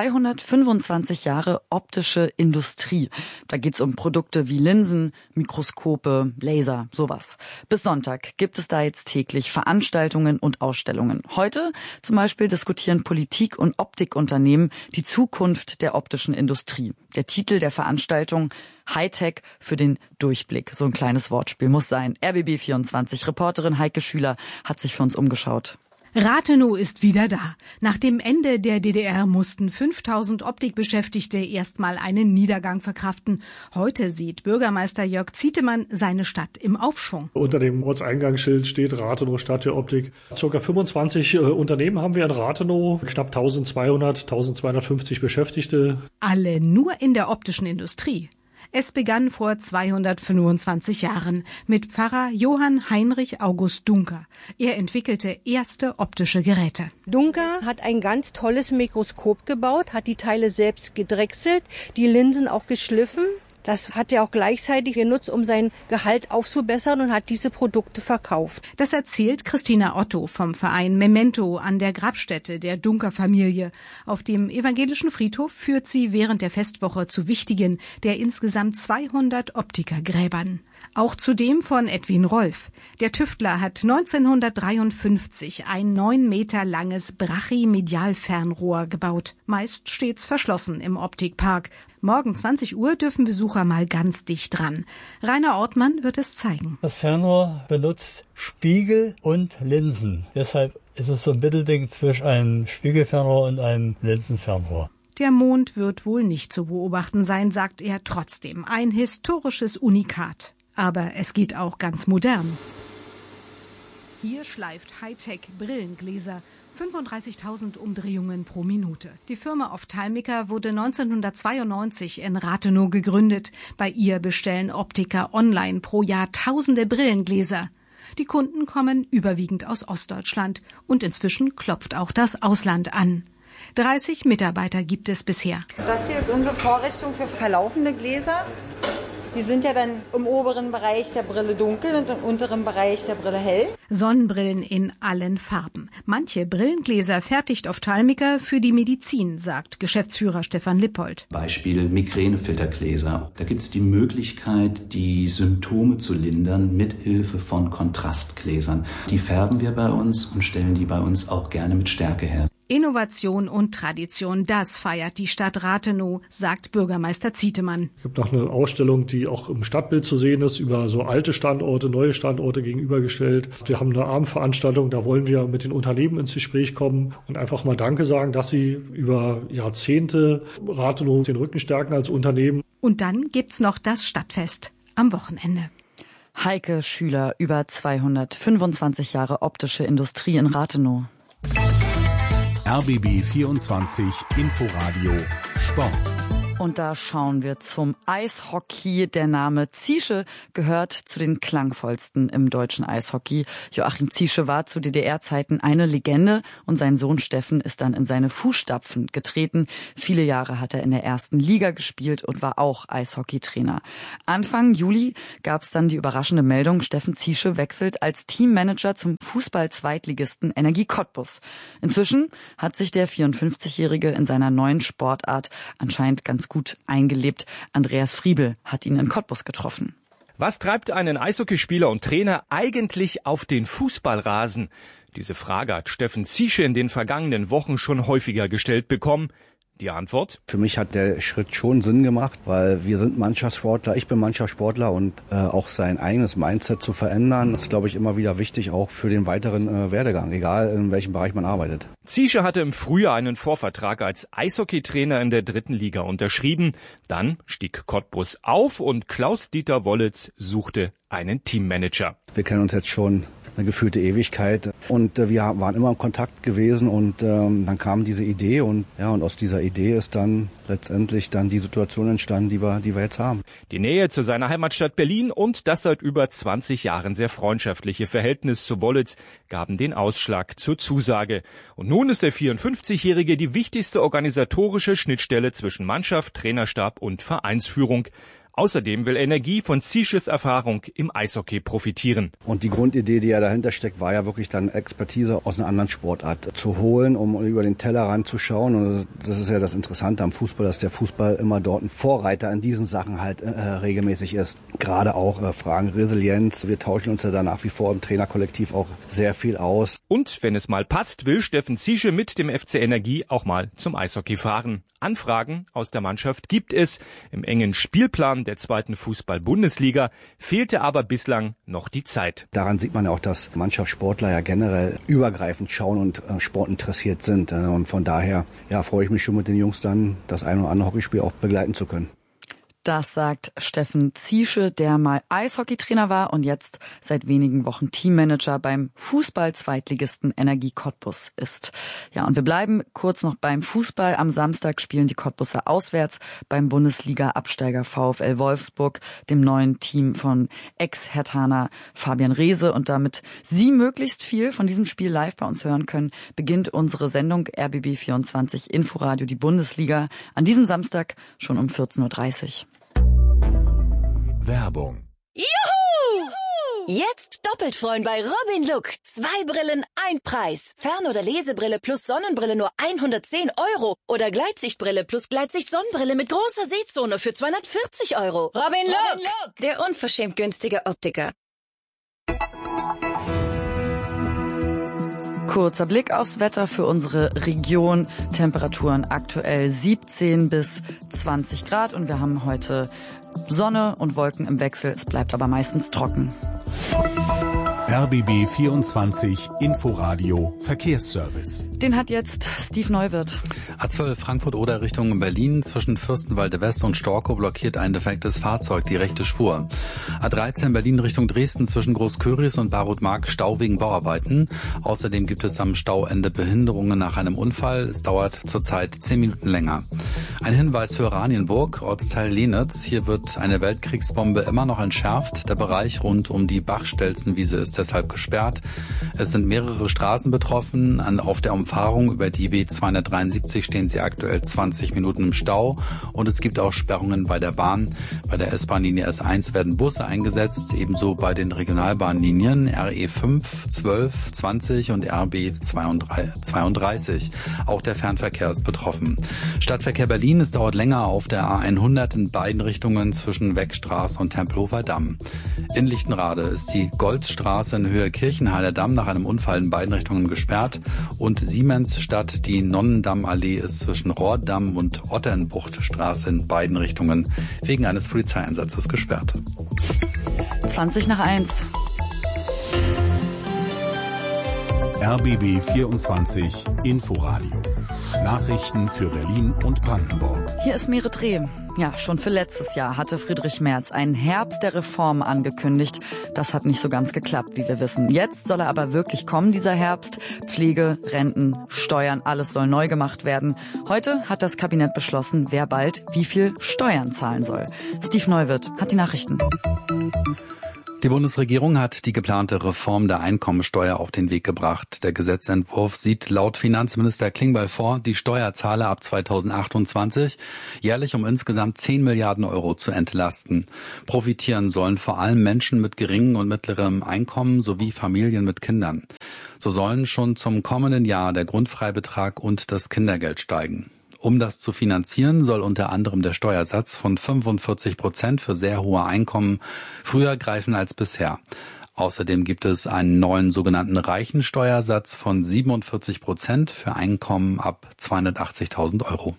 225 Jahre optische Industrie. Da geht's um Produkte wie Linsen, Mikroskope, Laser, sowas. Bis Sonntag gibt es da jetzt täglich Veranstaltungen und Ausstellungen. Heute zum Beispiel diskutieren Politik- und Optikunternehmen die Zukunft der optischen Industrie. Der Titel der Veranstaltung: Hightech für den Durchblick. So ein kleines Wortspiel muss sein. RBB 24 Reporterin Heike Schüler hat sich für uns umgeschaut. Rathenow ist wieder da. Nach dem Ende der DDR mussten 5000 Optikbeschäftigte erstmal einen Niedergang verkraften. Heute sieht Bürgermeister Jörg Zietemann seine Stadt im Aufschwung. Unter dem Ortseingangsschild steht Rathenow Stadt der Optik. Circa 25 Unternehmen haben wir in Rathenow, knapp 1200, 1250 Beschäftigte. Alle nur in der optischen Industrie. Es begann vor 225 Jahren mit Pfarrer Johann Heinrich August Dunker. Er entwickelte erste optische Geräte. Dunker hat ein ganz tolles Mikroskop gebaut, hat die Teile selbst gedrechselt, die Linsen auch geschliffen. Das hat er auch gleichzeitig genutzt, um sein Gehalt aufzubessern, und hat diese Produkte verkauft. Das erzählt Christina Otto vom Verein Memento an der Grabstätte der Dunker-Familie. Auf dem evangelischen Friedhof führt sie während der Festwoche zu wichtigen der insgesamt 200 Optikergräbern. Auch zu dem von Edwin Rolf. Der Tüftler hat 1953 ein 9 Meter langes Brachy-Medialfernrohr gebaut. Meist stets verschlossen im Optikpark. Morgen 20 Uhr dürfen Besucher mal ganz dicht dran. Rainer Ortmann wird es zeigen. Das Fernrohr benutzt Spiegel und Linsen. Deshalb ist es so ein Mittelding zwischen einem Spiegelfernrohr und einem Linsenfernrohr. Der Mond wird wohl nicht zu beobachten sein, sagt er trotzdem. Ein historisches Unikat. Aber es geht auch ganz modern. Hier schleift Hightech Brillengläser. 35.000 Umdrehungen pro Minute. Die Firma Ophthalmica wurde 1992 in Rathenow gegründet. Bei ihr bestellen Optiker online pro Jahr tausende Brillengläser. Die Kunden kommen überwiegend aus Ostdeutschland. Und inzwischen klopft auch das Ausland an. 30 Mitarbeiter gibt es bisher. Das hier ist unsere Vorrichtung für verlaufende Gläser. Die sind ja dann im oberen Bereich der Brille dunkel und im unteren Bereich der Brille hell. Sonnenbrillen in allen Farben. Manche Brillengläser fertigt Ophthalmica für die Medizin, sagt Geschäftsführer Stefan Lippold. Beispiel Migränefiltergläser. Da gibt es die Möglichkeit, die Symptome zu lindern mit Hilfe von Kontrastgläsern. Die färben wir bei uns und stellen die bei uns auch gerne mit Stärke her. Innovation und Tradition, das feiert die Stadt Rathenow, sagt Bürgermeister Zietemann. Es gibt noch eine Ausstellung, die auch im Stadtbild zu sehen ist, über so alte Standorte, neue Standorte gegenübergestellt. Wir haben eine Abendveranstaltung, da wollen wir mit den Unternehmen ins Gespräch kommen und einfach mal Danke sagen, dass sie über Jahrzehnte Rathenow den Rücken stärken als Unternehmen. Und dann gibt's noch das Stadtfest am Wochenende. Heike Schüler, über 225 Jahre optische Industrie in Rathenow. RBB 24 Inforadio Sport. Und da schauen wir zum Eishockey. Der Name Ziesche gehört zu den klangvollsten im deutschen Eishockey. Joachim Ziesche war zu DDR-Zeiten eine Legende und sein Sohn Steffen ist dann in seine Fußstapfen getreten. Viele Jahre hat er in der ersten Liga gespielt und war auch Eishockeytrainer. Anfang Juli gab es dann die überraschende Meldung, Steffen Ziesche wechselt als Teammanager zum Fußball-Zweitligisten Energie Cottbus. Inzwischen hat sich der 54-Jährige in seiner neuen Sportart anscheinend ganz gut eingelebt. Andreas Friebel hat ihn in Cottbus getroffen. Was treibt einen Eishockeyspieler und Trainer eigentlich auf den Fußballrasen? Diese Frage hat Steffen Ziesche in den vergangenen Wochen schon häufiger gestellt bekommen. Die Antwort? Für mich hat der Schritt schon Sinn gemacht, weil wir sind Mannschaftssportler, ich bin Mannschaftssportler und auch sein eigenes Mindset zu verändern, ist, glaube ich, immer wieder wichtig, auch für den weiteren Werdegang, egal in welchem Bereich man arbeitet. Ziesche hatte im Frühjahr einen Vorvertrag als Eishockeytrainer in der 3. Liga unterschrieben. Dann stieg Cottbus auf und Klaus-Dieter Wollitz suchte einen Teammanager. Wir kennen uns jetzt schon eine gefühlte Ewigkeit und wir waren immer in Kontakt gewesen und dann kam diese Idee und aus dieser Idee ist dann letztendlich dann die Situation entstanden, die wir jetzt haben. Die Nähe zu seiner Heimatstadt Berlin und das seit über 20 Jahren sehr freundschaftliche Verhältnis zu Wollitz gaben den Ausschlag zur Zusage. Und nun ist der 54-Jährige die wichtigste organisatorische Schnittstelle zwischen Mannschaft, Trainerstab und Vereinsführung. Außerdem will Energie von Ziesches Erfahrung im Eishockey profitieren. Und die Grundidee, die ja dahinter steckt, war ja wirklich dann Expertise aus einer anderen Sportart zu holen, um über den Tellerrand zu schauen. Und das ist ja das Interessante am Fußball, dass der Fußball immer dort ein Vorreiter in diesen Sachen halt regelmäßig ist. Gerade auch Fragen Resilienz. Wir tauschen uns ja da nach wie vor im Trainerkollektiv auch sehr viel aus. Und wenn es mal passt, will Steffen Ziesche mit dem FC Energie auch mal zum Eishockey fahren. Anfragen aus der Mannschaft gibt es. Im engen Spielplan der 2. Fußball-Bundesliga fehlte aber bislang noch die Zeit. Daran sieht man ja auch, dass Mannschaftssportler ja generell übergreifend schauen und sportinteressiert sind. Und von daher freue ich mich schon mit den Jungs dann, das ein oder andere Hockeyspiel auch begleiten zu können. Das sagt Steffen Ziesche, der mal Eishockeytrainer war und jetzt seit wenigen Wochen Teammanager beim Fußball-Zweitligisten Energie Cottbus ist. Ja, und wir bleiben kurz noch beim Fußball. Am Samstag spielen die Cottbuser auswärts beim Bundesliga-Absteiger VfL Wolfsburg, dem neuen Team von Ex-Herthaner Fabian Reese. Und damit Sie möglichst viel von diesem Spiel live bei uns hören können, beginnt unsere Sendung RBB 24 Inforadio, die Bundesliga, an diesem Samstag schon um 14.30 Uhr. Werbung. Juhu! Jetzt doppelt freuen bei Robin Look. 2 Brillen, 1 Preis. Fern- oder Lesebrille plus Sonnenbrille nur 110 € oder Gleitsichtbrille plus Gleitsicht-Sonnenbrille mit großer Sehzone für 240 €. Robin Look, der unverschämt günstige Optiker. Kurzer Blick aufs Wetter für unsere Region. Temperaturen aktuell 17 bis 20 Grad und wir haben heute Sonne und Wolken im Wechsel. Es bleibt aber meistens trocken. RBB 24 Inforadio Verkehrsservice. Den hat jetzt Steve Neuwirth. A12 Frankfurt-Oder Richtung Berlin zwischen Fürstenwalde West und Storkow blockiert ein defektes Fahrzeug die rechte Spur. A13 Berlin Richtung Dresden zwischen Großköris und Barutmark Stau wegen Bauarbeiten. Außerdem gibt es am Stauende Behinderungen nach einem Unfall. Es dauert zurzeit 10 Minuten länger. Ein Hinweis für Oranienburg, Ortsteil Lenitz. Hier wird eine Weltkriegsbombe immer noch entschärft. Der Bereich rund um die Bachstelzenwiese ist deshalb gesperrt. Es sind mehrere Straßen betroffen. Auf der Umfahrung über die B273 stehen sie aktuell 20 Minuten im Stau und es gibt auch Sperrungen bei der Bahn. Bei der S-Bahn-Linie S1 werden Busse eingesetzt, ebenso bei den Regionalbahnlinien RE5, 12, 20 und RB 32. Auch der Fernverkehr ist betroffen. Stadtverkehr Berlin, es dauert länger auf der A100 in beiden Richtungen zwischen Weckstraße und Tempelhofer Damm. In Lichtenrade ist die Goldstraße Straße in Höhe Kirchenhainer Damm nach einem Unfall in beiden Richtungen gesperrt und Siemensstadt, die Nonnendammallee ist zwischen Rohrdamm und Otternbuchtstraße in beiden Richtungen wegen eines Polizeieinsatzes gesperrt. 20:01. RBB 24 Inforadio. Nachrichten für Berlin und Brandenburg. Hier ist Merit Reh. Ja, schon für letztes Jahr hatte Friedrich Merz einen Herbst der Reform angekündigt. Das hat nicht so ganz geklappt, wie wir wissen. Jetzt soll er aber wirklich kommen, dieser Herbst. Pflege, Renten, Steuern, alles soll neu gemacht werden. Heute hat das Kabinett beschlossen, wer bald wie viel Steuern zahlen soll. Steve Neuwirth hat die Nachrichten. Die Bundesregierung hat die geplante Reform der Einkommensteuer auf den Weg gebracht. Der Gesetzentwurf sieht laut Finanzminister Klingbeil vor, die Steuerzahler ab 2028 jährlich um insgesamt 10 Milliarden Euro zu entlasten. Profitieren sollen vor allem Menschen mit geringem und mittlerem Einkommen sowie Familien mit Kindern. So sollen schon zum kommenden Jahr der Grundfreibetrag und das Kindergeld steigen. Um das zu finanzieren, soll unter anderem der Steuersatz von 45% für sehr hohe Einkommen früher greifen als bisher. Außerdem gibt es einen neuen sogenannten Reichensteuersatz von 47% für Einkommen ab 280.000 Euro.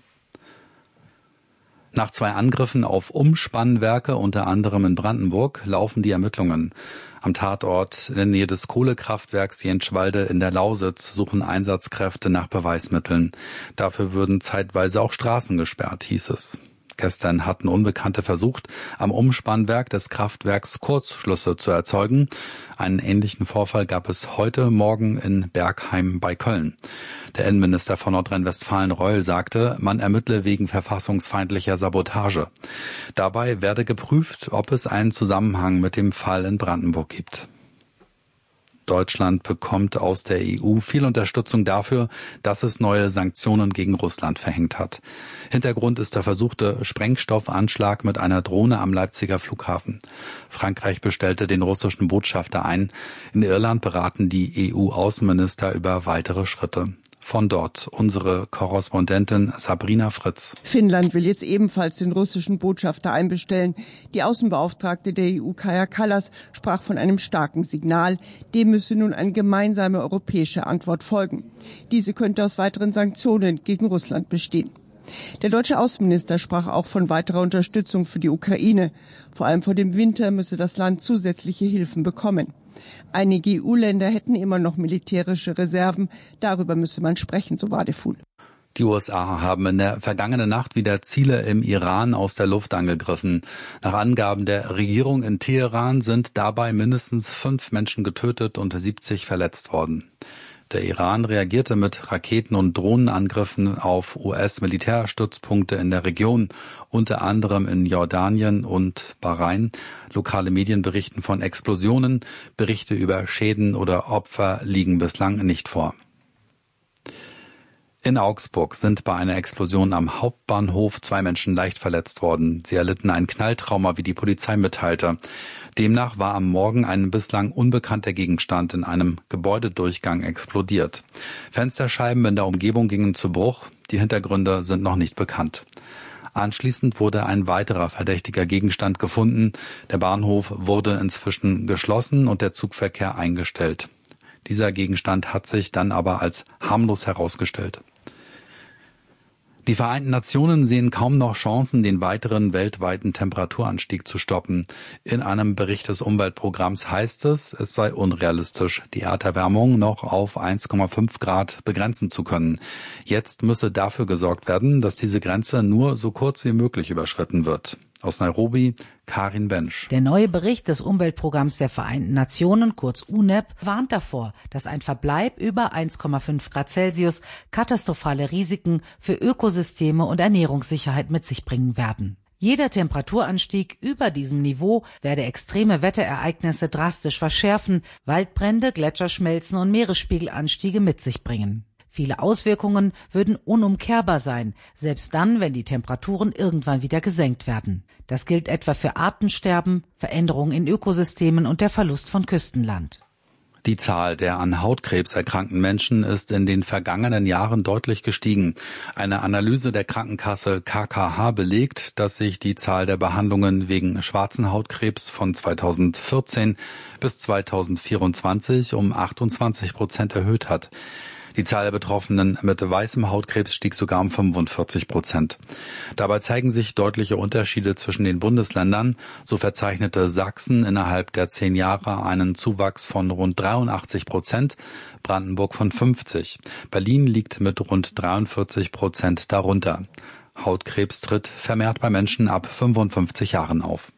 Nach 2 Angriffen auf Umspannwerke, unter anderem in Brandenburg, laufen die Ermittlungen. Am Tatort in der Nähe des Kohlekraftwerks Jentschwalde in der Lausitz suchen Einsatzkräfte nach Beweismitteln. Dafür würden zeitweise auch Straßen gesperrt, hieß es. Gestern hatten Unbekannte versucht, am Umspannwerk des Kraftwerks Kurzschlüsse zu erzeugen. Einen ähnlichen Vorfall gab es heute Morgen in Bergheim bei Köln. Der Innenminister von Nordrhein-Westfalen Reul sagte, man ermittle wegen verfassungsfeindlicher Sabotage. Dabei werde geprüft, ob es einen Zusammenhang mit dem Fall in Brandenburg gibt. Deutschland bekommt aus der EU viel Unterstützung dafür, dass es neue Sanktionen gegen Russland verhängt hat. Hintergrund ist der versuchte Sprengstoffanschlag mit einer Drohne am Leipziger Flughafen. Frankreich bestellte den russischen Botschafter ein. In Irland beraten die EU-Außenminister über weitere Schritte. Von dort unsere Korrespondentin Sabrina Fritz. Finnland will jetzt ebenfalls den russischen Botschafter einbestellen. Die Außenbeauftragte der EU, Kaja Kallas, sprach von einem starken Signal. Dem müsse nun eine gemeinsame europäische Antwort folgen. Diese könnte aus weiteren Sanktionen gegen Russland bestehen. Der deutsche Außenminister sprach auch von weiterer Unterstützung für die Ukraine. Vor allem vor dem Winter müsse das Land zusätzliche Hilfen bekommen. Einige EU-Länder hätten immer noch militärische Reserven. Darüber müsse man sprechen, so Wadefuhl. Die USA haben in der vergangenen Nacht wieder Ziele im Iran aus der Luft angegriffen. Nach Angaben der Regierung in Teheran sind dabei mindestens 5 Menschen getötet und 70 verletzt worden. Der Iran reagierte mit Raketen- und Drohnenangriffen auf US-Militärstützpunkte in der Region, unter anderem in Jordanien und Bahrain. Lokale Medien berichten von Explosionen. Berichte über Schäden oder Opfer liegen bislang nicht vor. In Augsburg sind bei einer Explosion am Hauptbahnhof 2 Menschen leicht verletzt worden. Sie erlitten ein Knalltrauma, wie die Polizei mitteilte. Demnach war am Morgen ein bislang unbekannter Gegenstand in einem Gebäudedurchgang explodiert. Fensterscheiben in der Umgebung gingen zu Bruch. Die Hintergründe sind noch nicht bekannt. Anschließend wurde ein weiterer verdächtiger Gegenstand gefunden. Der Bahnhof wurde inzwischen geschlossen und der Zugverkehr eingestellt. Dieser Gegenstand hat sich dann aber als harmlos herausgestellt. Die Vereinten Nationen sehen kaum noch Chancen, den weiteren weltweiten Temperaturanstieg zu stoppen. In einem Bericht des Umweltprogramms heißt es, es sei unrealistisch, die Erderwärmung noch auf 1,5 Grad begrenzen zu können. Jetzt müsse dafür gesorgt werden, dass diese Grenze nur so kurz wie möglich überschritten wird. Aus Nairobi, Karin Bensch. Der neue Bericht des Umweltprogramms der Vereinten Nationen, kurz UNEP, warnt davor, dass ein Verbleib über 1,5 Grad Celsius katastrophale Risiken für Ökosysteme und Ernährungssicherheit mit sich bringen werden. Jeder Temperaturanstieg über diesem Niveau werde extreme Wetterereignisse drastisch verschärfen, Waldbrände, Gletscherschmelzen und Meeresspiegelanstiege mit sich bringen. Viele Auswirkungen würden unumkehrbar sein, selbst dann, wenn die Temperaturen irgendwann wieder gesenkt werden. Das gilt etwa für Artensterben, Veränderungen in Ökosystemen und der Verlust von Küstenland. Die Zahl der an Hautkrebs erkrankten Menschen ist in den vergangenen Jahren deutlich gestiegen. Eine Analyse der Krankenkasse KKH belegt, dass sich die Zahl der Behandlungen wegen schwarzen Hautkrebs von 2014 bis 2024 um 28% erhöht hat. Die Zahl der Betroffenen mit weißem Hautkrebs stieg sogar um 45%. Dabei zeigen sich deutliche Unterschiede zwischen den Bundesländern. So verzeichnete Sachsen innerhalb der 10 Jahre einen Zuwachs von rund 83%, Brandenburg von 50%. Berlin liegt mit rund 43% darunter. Hautkrebs tritt vermehrt bei Menschen ab 55 Jahren auf.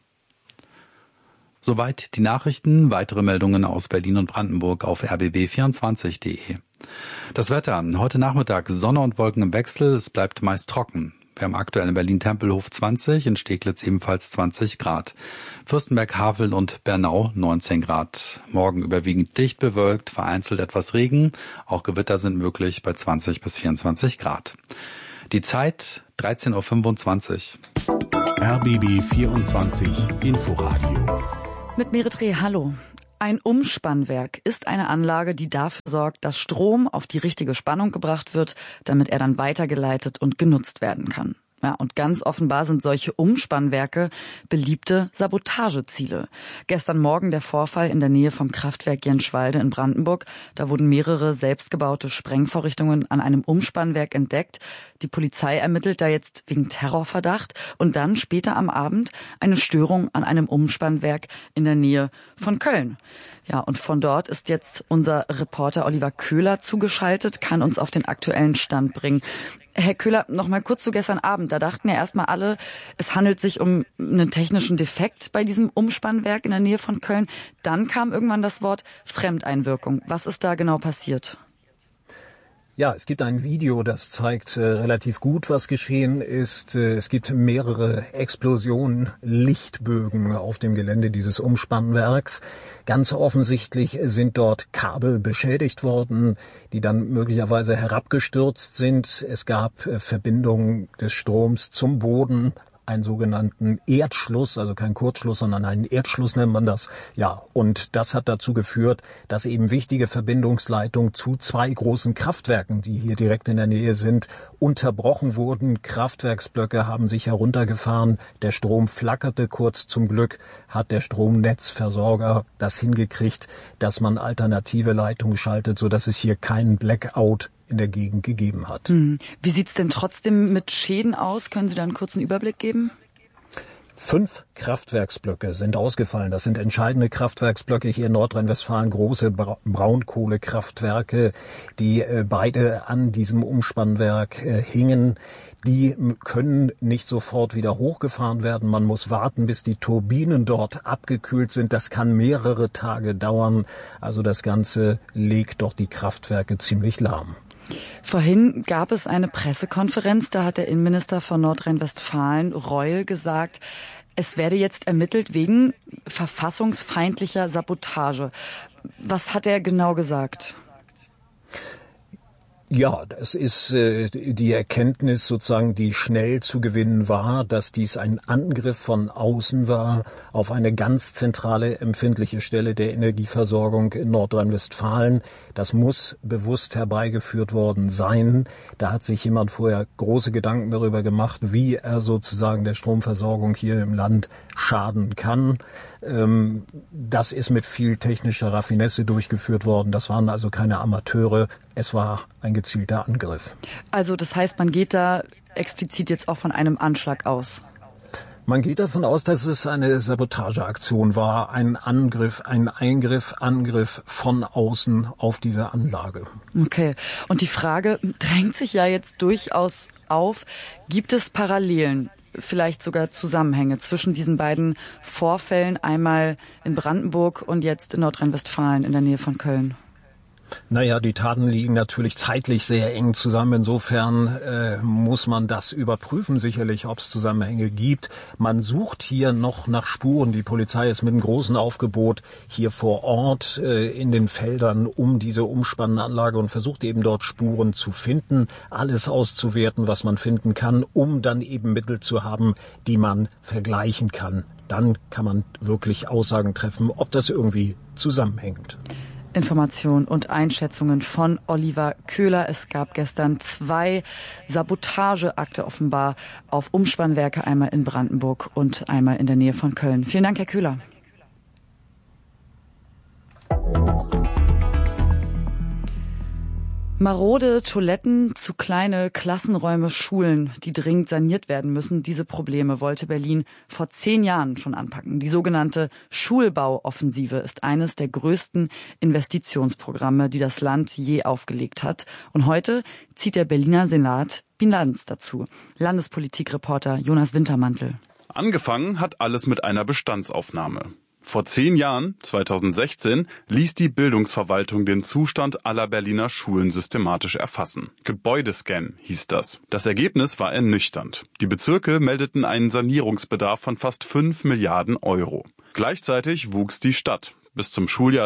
Soweit die Nachrichten. Weitere Meldungen aus Berlin und Brandenburg auf rbb24.de. Das Wetter. Heute Nachmittag Sonne und Wolken im Wechsel. Es bleibt meist trocken. Wir haben aktuell in Berlin-Tempelhof 20, in Steglitz ebenfalls 20 Grad. Fürstenberg, Havel und Bernau 19 Grad. Morgen überwiegend dicht bewölkt, vereinzelt etwas Regen. Auch Gewitter sind möglich bei 20 bis 24 Grad. Die Zeit 13.25 Uhr. RBB 24 Inforadio. Mit Merit Reh, hallo. Ein Umspannwerk ist eine Anlage, die dafür sorgt, dass Strom auf die richtige Spannung gebracht wird, damit er dann weitergeleitet und genutzt werden kann. Ja, und ganz offenbar sind solche Umspannwerke beliebte Sabotageziele. Gestern Morgen der Vorfall in der Nähe vom Kraftwerk Jenschwalde in Brandenburg. Da wurden mehrere selbstgebaute Sprengvorrichtungen an einem Umspannwerk entdeckt. Die Polizei ermittelt da jetzt wegen Terrorverdacht. Und dann später am Abend eine Störung an einem Umspannwerk in der Nähe von Köln. Ja, und von dort ist jetzt unser Reporter Oliver Köhler zugeschaltet, kann uns auf den aktuellen Stand bringen. Herr Köhler, noch mal kurz zu gestern Abend. Da dachten ja erstmal alle, es handelt sich um einen technischen Defekt bei diesem Umspannwerk in der Nähe von Köln. Dann kam irgendwann das Wort Fremdeinwirkung. Was ist da genau passiert? Ja, es gibt ein Video, das zeigt relativ gut, was geschehen ist. Es gibt mehrere Explosionen, Lichtbögen auf dem Gelände dieses Umspannwerks. Ganz offensichtlich sind dort Kabel beschädigt worden, die dann möglicherweise herabgestürzt sind. Es gab Verbindungen des Stroms zum Boden, einen sogenannten Erdschluss, also kein Kurzschluss, sondern einen Erdschluss nennt man das. Ja, und das hat dazu geführt, dass eben wichtige Verbindungsleitungen zu 2 großen Kraftwerken, die hier direkt in der Nähe sind, unterbrochen wurden. Kraftwerksblöcke haben sich heruntergefahren. Der Strom flackerte kurz. Zum Glück hat der Stromnetzversorger das hingekriegt, dass man alternative Leitungen schaltet, sodass es hier keinen Blackout in der Gegend gegeben hat. Wie sieht's denn trotzdem mit Schäden aus? Können Sie da einen kurzen Überblick geben? 5 Kraftwerksblöcke sind ausgefallen. Das sind entscheidende Kraftwerksblöcke hier in Nordrhein-Westfalen, große Braunkohlekraftwerke, die beide an diesem Umspannwerk hingen. Die können nicht sofort wieder hochgefahren werden. Man muss warten, bis die Turbinen dort abgekühlt sind. Das kann mehrere Tage dauern. Also das Ganze legt doch die Kraftwerke ziemlich lahm. Vorhin gab es eine Pressekonferenz, da hat der Innenminister von Nordrhein-Westfalen, Reul, gesagt, es werde jetzt ermittelt wegen verfassungsfeindlicher Sabotage. Was hat er genau gesagt? Ja, das ist die Erkenntnis sozusagen, die schnell zu gewinnen war, dass dies ein Angriff von außen war auf eine ganz zentrale, empfindliche Stelle der Energieversorgung in Nordrhein-Westfalen. Das muss bewusst herbeigeführt worden sein. Da hat sich jemand vorher große Gedanken darüber gemacht, wie er sozusagen der Stromversorgung hier im Land schaden kann. Das ist mit viel technischer Raffinesse durchgeführt worden. Das waren also keine Amateure. Es war ein gezielter Angriff. Also das heißt, man geht da explizit jetzt auch von einem Anschlag aus? Man geht davon aus, dass es eine Sabotageaktion war, ein Angriff von außen auf diese Anlage. Okay. Und die Frage drängt sich ja jetzt durchaus auf, gibt es Parallelen, vielleicht sogar Zusammenhänge zwischen diesen beiden Vorfällen, einmal in Brandenburg und jetzt in Nordrhein-Westfalen in der Nähe von Köln? Naja, die Taten liegen natürlich zeitlich sehr eng zusammen. Insofern muss man das überprüfen, sicherlich, ob es Zusammenhänge gibt. Man sucht hier noch nach Spuren. Die Polizei ist mit einem großen Aufgebot hier vor Ort in den Feldern um diese Umspannanlage und versucht eben dort Spuren zu finden, alles auszuwerten, was man finden kann, um dann eben Mittel zu haben, die man vergleichen kann. Dann kann man wirklich Aussagen treffen, ob das irgendwie zusammenhängt. Informationen und Einschätzungen von Oliver Köhler. Es gab gestern 2 Sabotageakte offenbar auf Umspannwerke, einmal in Brandenburg und einmal in der Nähe von Köln. Vielen Dank, Herr Köhler. Marode Toiletten, zu kleine Klassenräume, Schulen, die dringend saniert werden müssen. Diese Probleme wollte Berlin vor 10 Jahren schon anpacken. Die sogenannte Schulbauoffensive ist eines der größten Investitionsprogramme, die das Land je aufgelegt hat. Und heute zieht der Berliner Senat Bilanz dazu. Landespolitikreporter Jonas Wintermantel. Angefangen hat alles mit einer Bestandsaufnahme. Vor 10 Jahren, 2016, ließ die Bildungsverwaltung den Zustand aller Berliner Schulen systematisch erfassen. Gebäudescan hieß das. Das Ergebnis war ernüchternd. Die Bezirke meldeten einen Sanierungsbedarf von fast 5 Milliarden Euro. Gleichzeitig wuchs die Stadt. Bis zum Schuljahr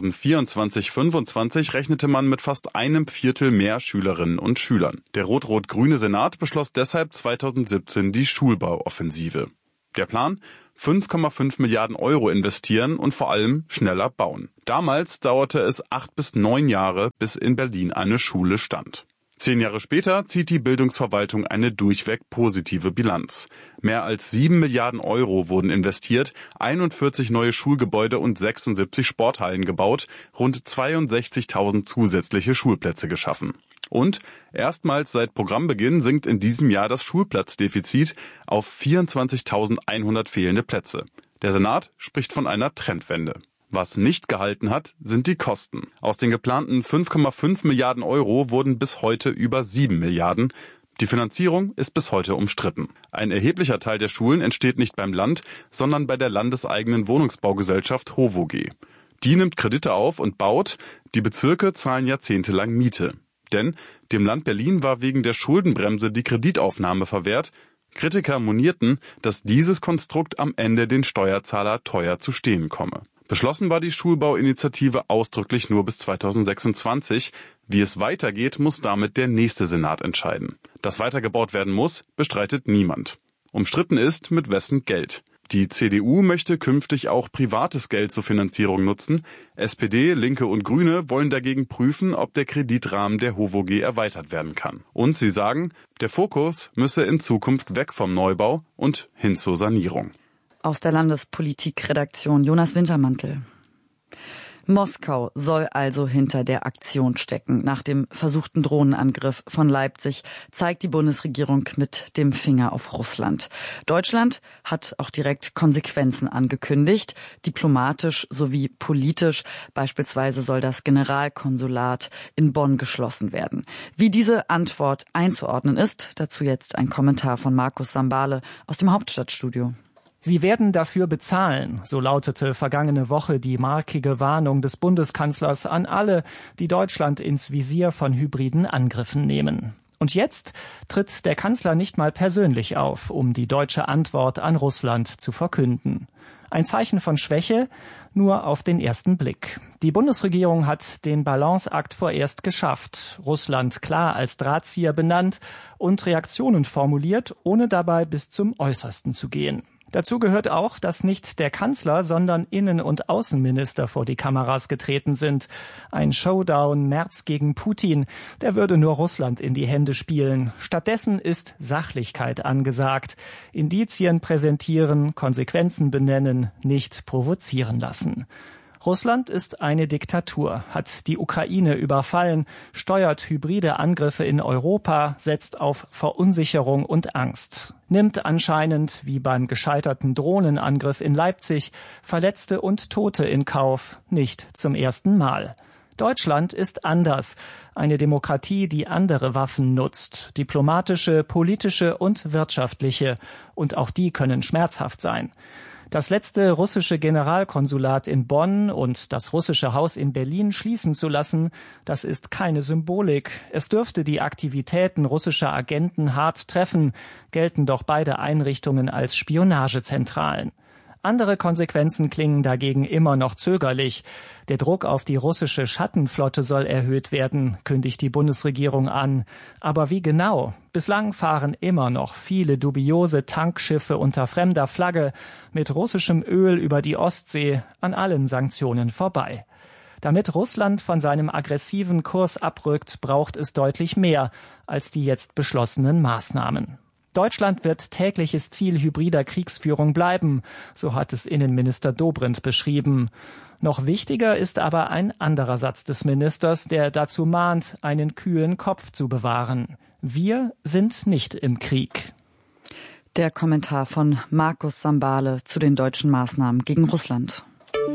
2024/25 rechnete man mit fast 1/4 mehr Schülerinnen und Schülern. Der rot-rot-grüne Senat beschloss deshalb 2017 die Schulbauoffensive. Der Plan? 5,5 Milliarden Euro investieren und vor allem schneller bauen. Damals dauerte es 8 bis 9 Jahre, bis in Berlin eine Schule stand. 10 Jahre später zieht die Bildungsverwaltung eine durchweg positive Bilanz. Mehr als 7 Milliarden Euro wurden investiert, 41 neue Schulgebäude und 76 Sporthallen gebaut, rund 62.000 zusätzliche Schulplätze geschaffen. Und erstmals seit Programmbeginn sinkt in diesem Jahr das Schulplatzdefizit auf 24.100 fehlende Plätze. Der Senat spricht von einer Trendwende. Was nicht gehalten hat, sind die Kosten. Aus den geplanten 5,5 Milliarden Euro wurden bis heute über 7 Milliarden. Die Finanzierung ist bis heute umstritten. Ein erheblicher Teil der Schulen entsteht nicht beim Land, sondern bei der landeseigenen Wohnungsbaugesellschaft HOVOG. Die nimmt Kredite auf und baut. Die Bezirke zahlen jahrzehntelang Miete. Denn dem Land Berlin war wegen der Schuldenbremse die Kreditaufnahme verwehrt. Kritiker monierten, dass dieses Konstrukt am Ende den Steuerzahler teuer zu stehen komme. Beschlossen war die Schulbauinitiative ausdrücklich nur bis 2026. Wie es weitergeht, muss damit der nächste Senat entscheiden. Dass weitergebaut werden muss, bestreitet niemand. Umstritten ist, mit wessen Geld. Die CDU möchte künftig auch privates Geld zur Finanzierung nutzen. SPD, Linke und Grüne wollen dagegen prüfen, ob der Kreditrahmen der HOVOG erweitert werden kann. Und sie sagen, der Fokus müsse in Zukunft weg vom Neubau und hin zur Sanierung. Aus der Landespolitikredaktion Jonas Wintermantel. Moskau soll also hinter der Aktion stecken. Nach dem versuchten Drohnenangriff von Leipzig zeigt die Bundesregierung mit dem Finger auf Russland. Deutschland hat auch direkt Konsequenzen angekündigt, diplomatisch sowie politisch. Beispielsweise soll das Generalkonsulat in Bonn geschlossen werden. Wie diese Antwort einzuordnen ist, dazu jetzt ein Kommentar von Markus Sambale aus dem Hauptstadtstudio. Sie werden dafür bezahlen, so lautete vergangene Woche die markige Warnung des Bundeskanzlers an alle, die Deutschland ins Visier von hybriden Angriffen nehmen. Und jetzt tritt der Kanzler nicht mal persönlich auf, um die deutsche Antwort an Russland zu verkünden. Ein Zeichen von Schwäche, nur auf den ersten Blick. Die Bundesregierung hat den Balanceakt vorerst geschafft, Russland klar als Drahtzieher benannt und Reaktionen formuliert, ohne dabei bis zum Äußersten zu gehen. Dazu gehört auch, dass nicht der Kanzler, sondern Innen- und Außenminister vor die Kameras getreten sind. Ein Showdown Merz gegen Putin, der würde nur Russland in die Hände spielen. Stattdessen ist Sachlichkeit angesagt. Indizien präsentieren, Konsequenzen benennen, nicht provozieren lassen. Russland ist eine Diktatur, hat die Ukraine überfallen, steuert hybride Angriffe in Europa, setzt auf Verunsicherung und Angst, nimmt anscheinend, wie beim gescheiterten Drohnenangriff in Leipzig, Verletzte und Tote in Kauf, nicht zum ersten Mal. Deutschland ist anders, eine Demokratie, die andere Waffen nutzt, diplomatische, politische und wirtschaftliche, und auch die können schmerzhaft sein. Das letzte russische Generalkonsulat in Bonn und das russische Haus in Berlin schließen zu lassen, das ist keine Symbolik. Es dürfte die Aktivitäten russischer Agenten hart treffen, gelten doch beide Einrichtungen als Spionagezentralen. Andere Konsequenzen klingen dagegen immer noch zögerlich. Der Druck auf die russische Schattenflotte soll erhöht werden, kündigt die Bundesregierung an. Aber wie genau? Bislang fahren immer noch viele dubiose Tankschiffe unter fremder Flagge mit russischem Öl über die Ostsee an allen Sanktionen vorbei. Damit Russland von seinem aggressiven Kurs abrückt, braucht es deutlich mehr als die jetzt beschlossenen Maßnahmen. Deutschland wird tägliches Ziel hybrider Kriegsführung bleiben, so hat es Innenminister Dobrindt beschrieben. Noch wichtiger ist aber ein anderer Satz des Ministers, der dazu mahnt, einen kühlen Kopf zu bewahren. Wir sind nicht im Krieg. Der Kommentar von Markus Sambale zu den deutschen Maßnahmen gegen Russland.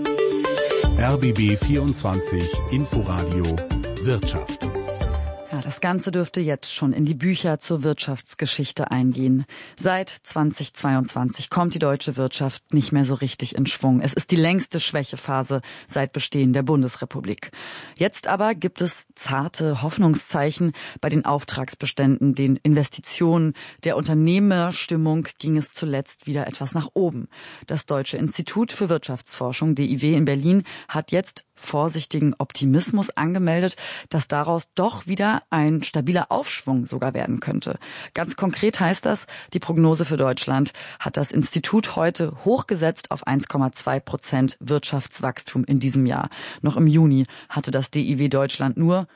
RBB 24 Inforadio Wirtschaft. Ja, das Ganze dürfte jetzt schon in die Bücher zur Wirtschaftsgeschichte eingehen. Seit 2022 kommt die deutsche Wirtschaft nicht mehr so richtig in Schwung. Es ist die längste Schwächephase seit Bestehen der Bundesrepublik. Jetzt aber gibt es zarte Hoffnungszeichen bei den Auftragsbeständen, den Investitionen. Der Unternehmerstimmung ging es zuletzt wieder etwas nach oben. Das Deutsche Institut für Wirtschaftsforschung, DIW in Berlin, hat jetzt vorsichtigen Optimismus angemeldet, dass daraus doch wieder ein stabiler Aufschwung sogar werden könnte. Ganz konkret heißt das, die Prognose für Deutschland hat das Institut heute hochgesetzt auf 1,2% Wirtschaftswachstum in diesem Jahr. Noch im Juni hatte das DIW Deutschland nur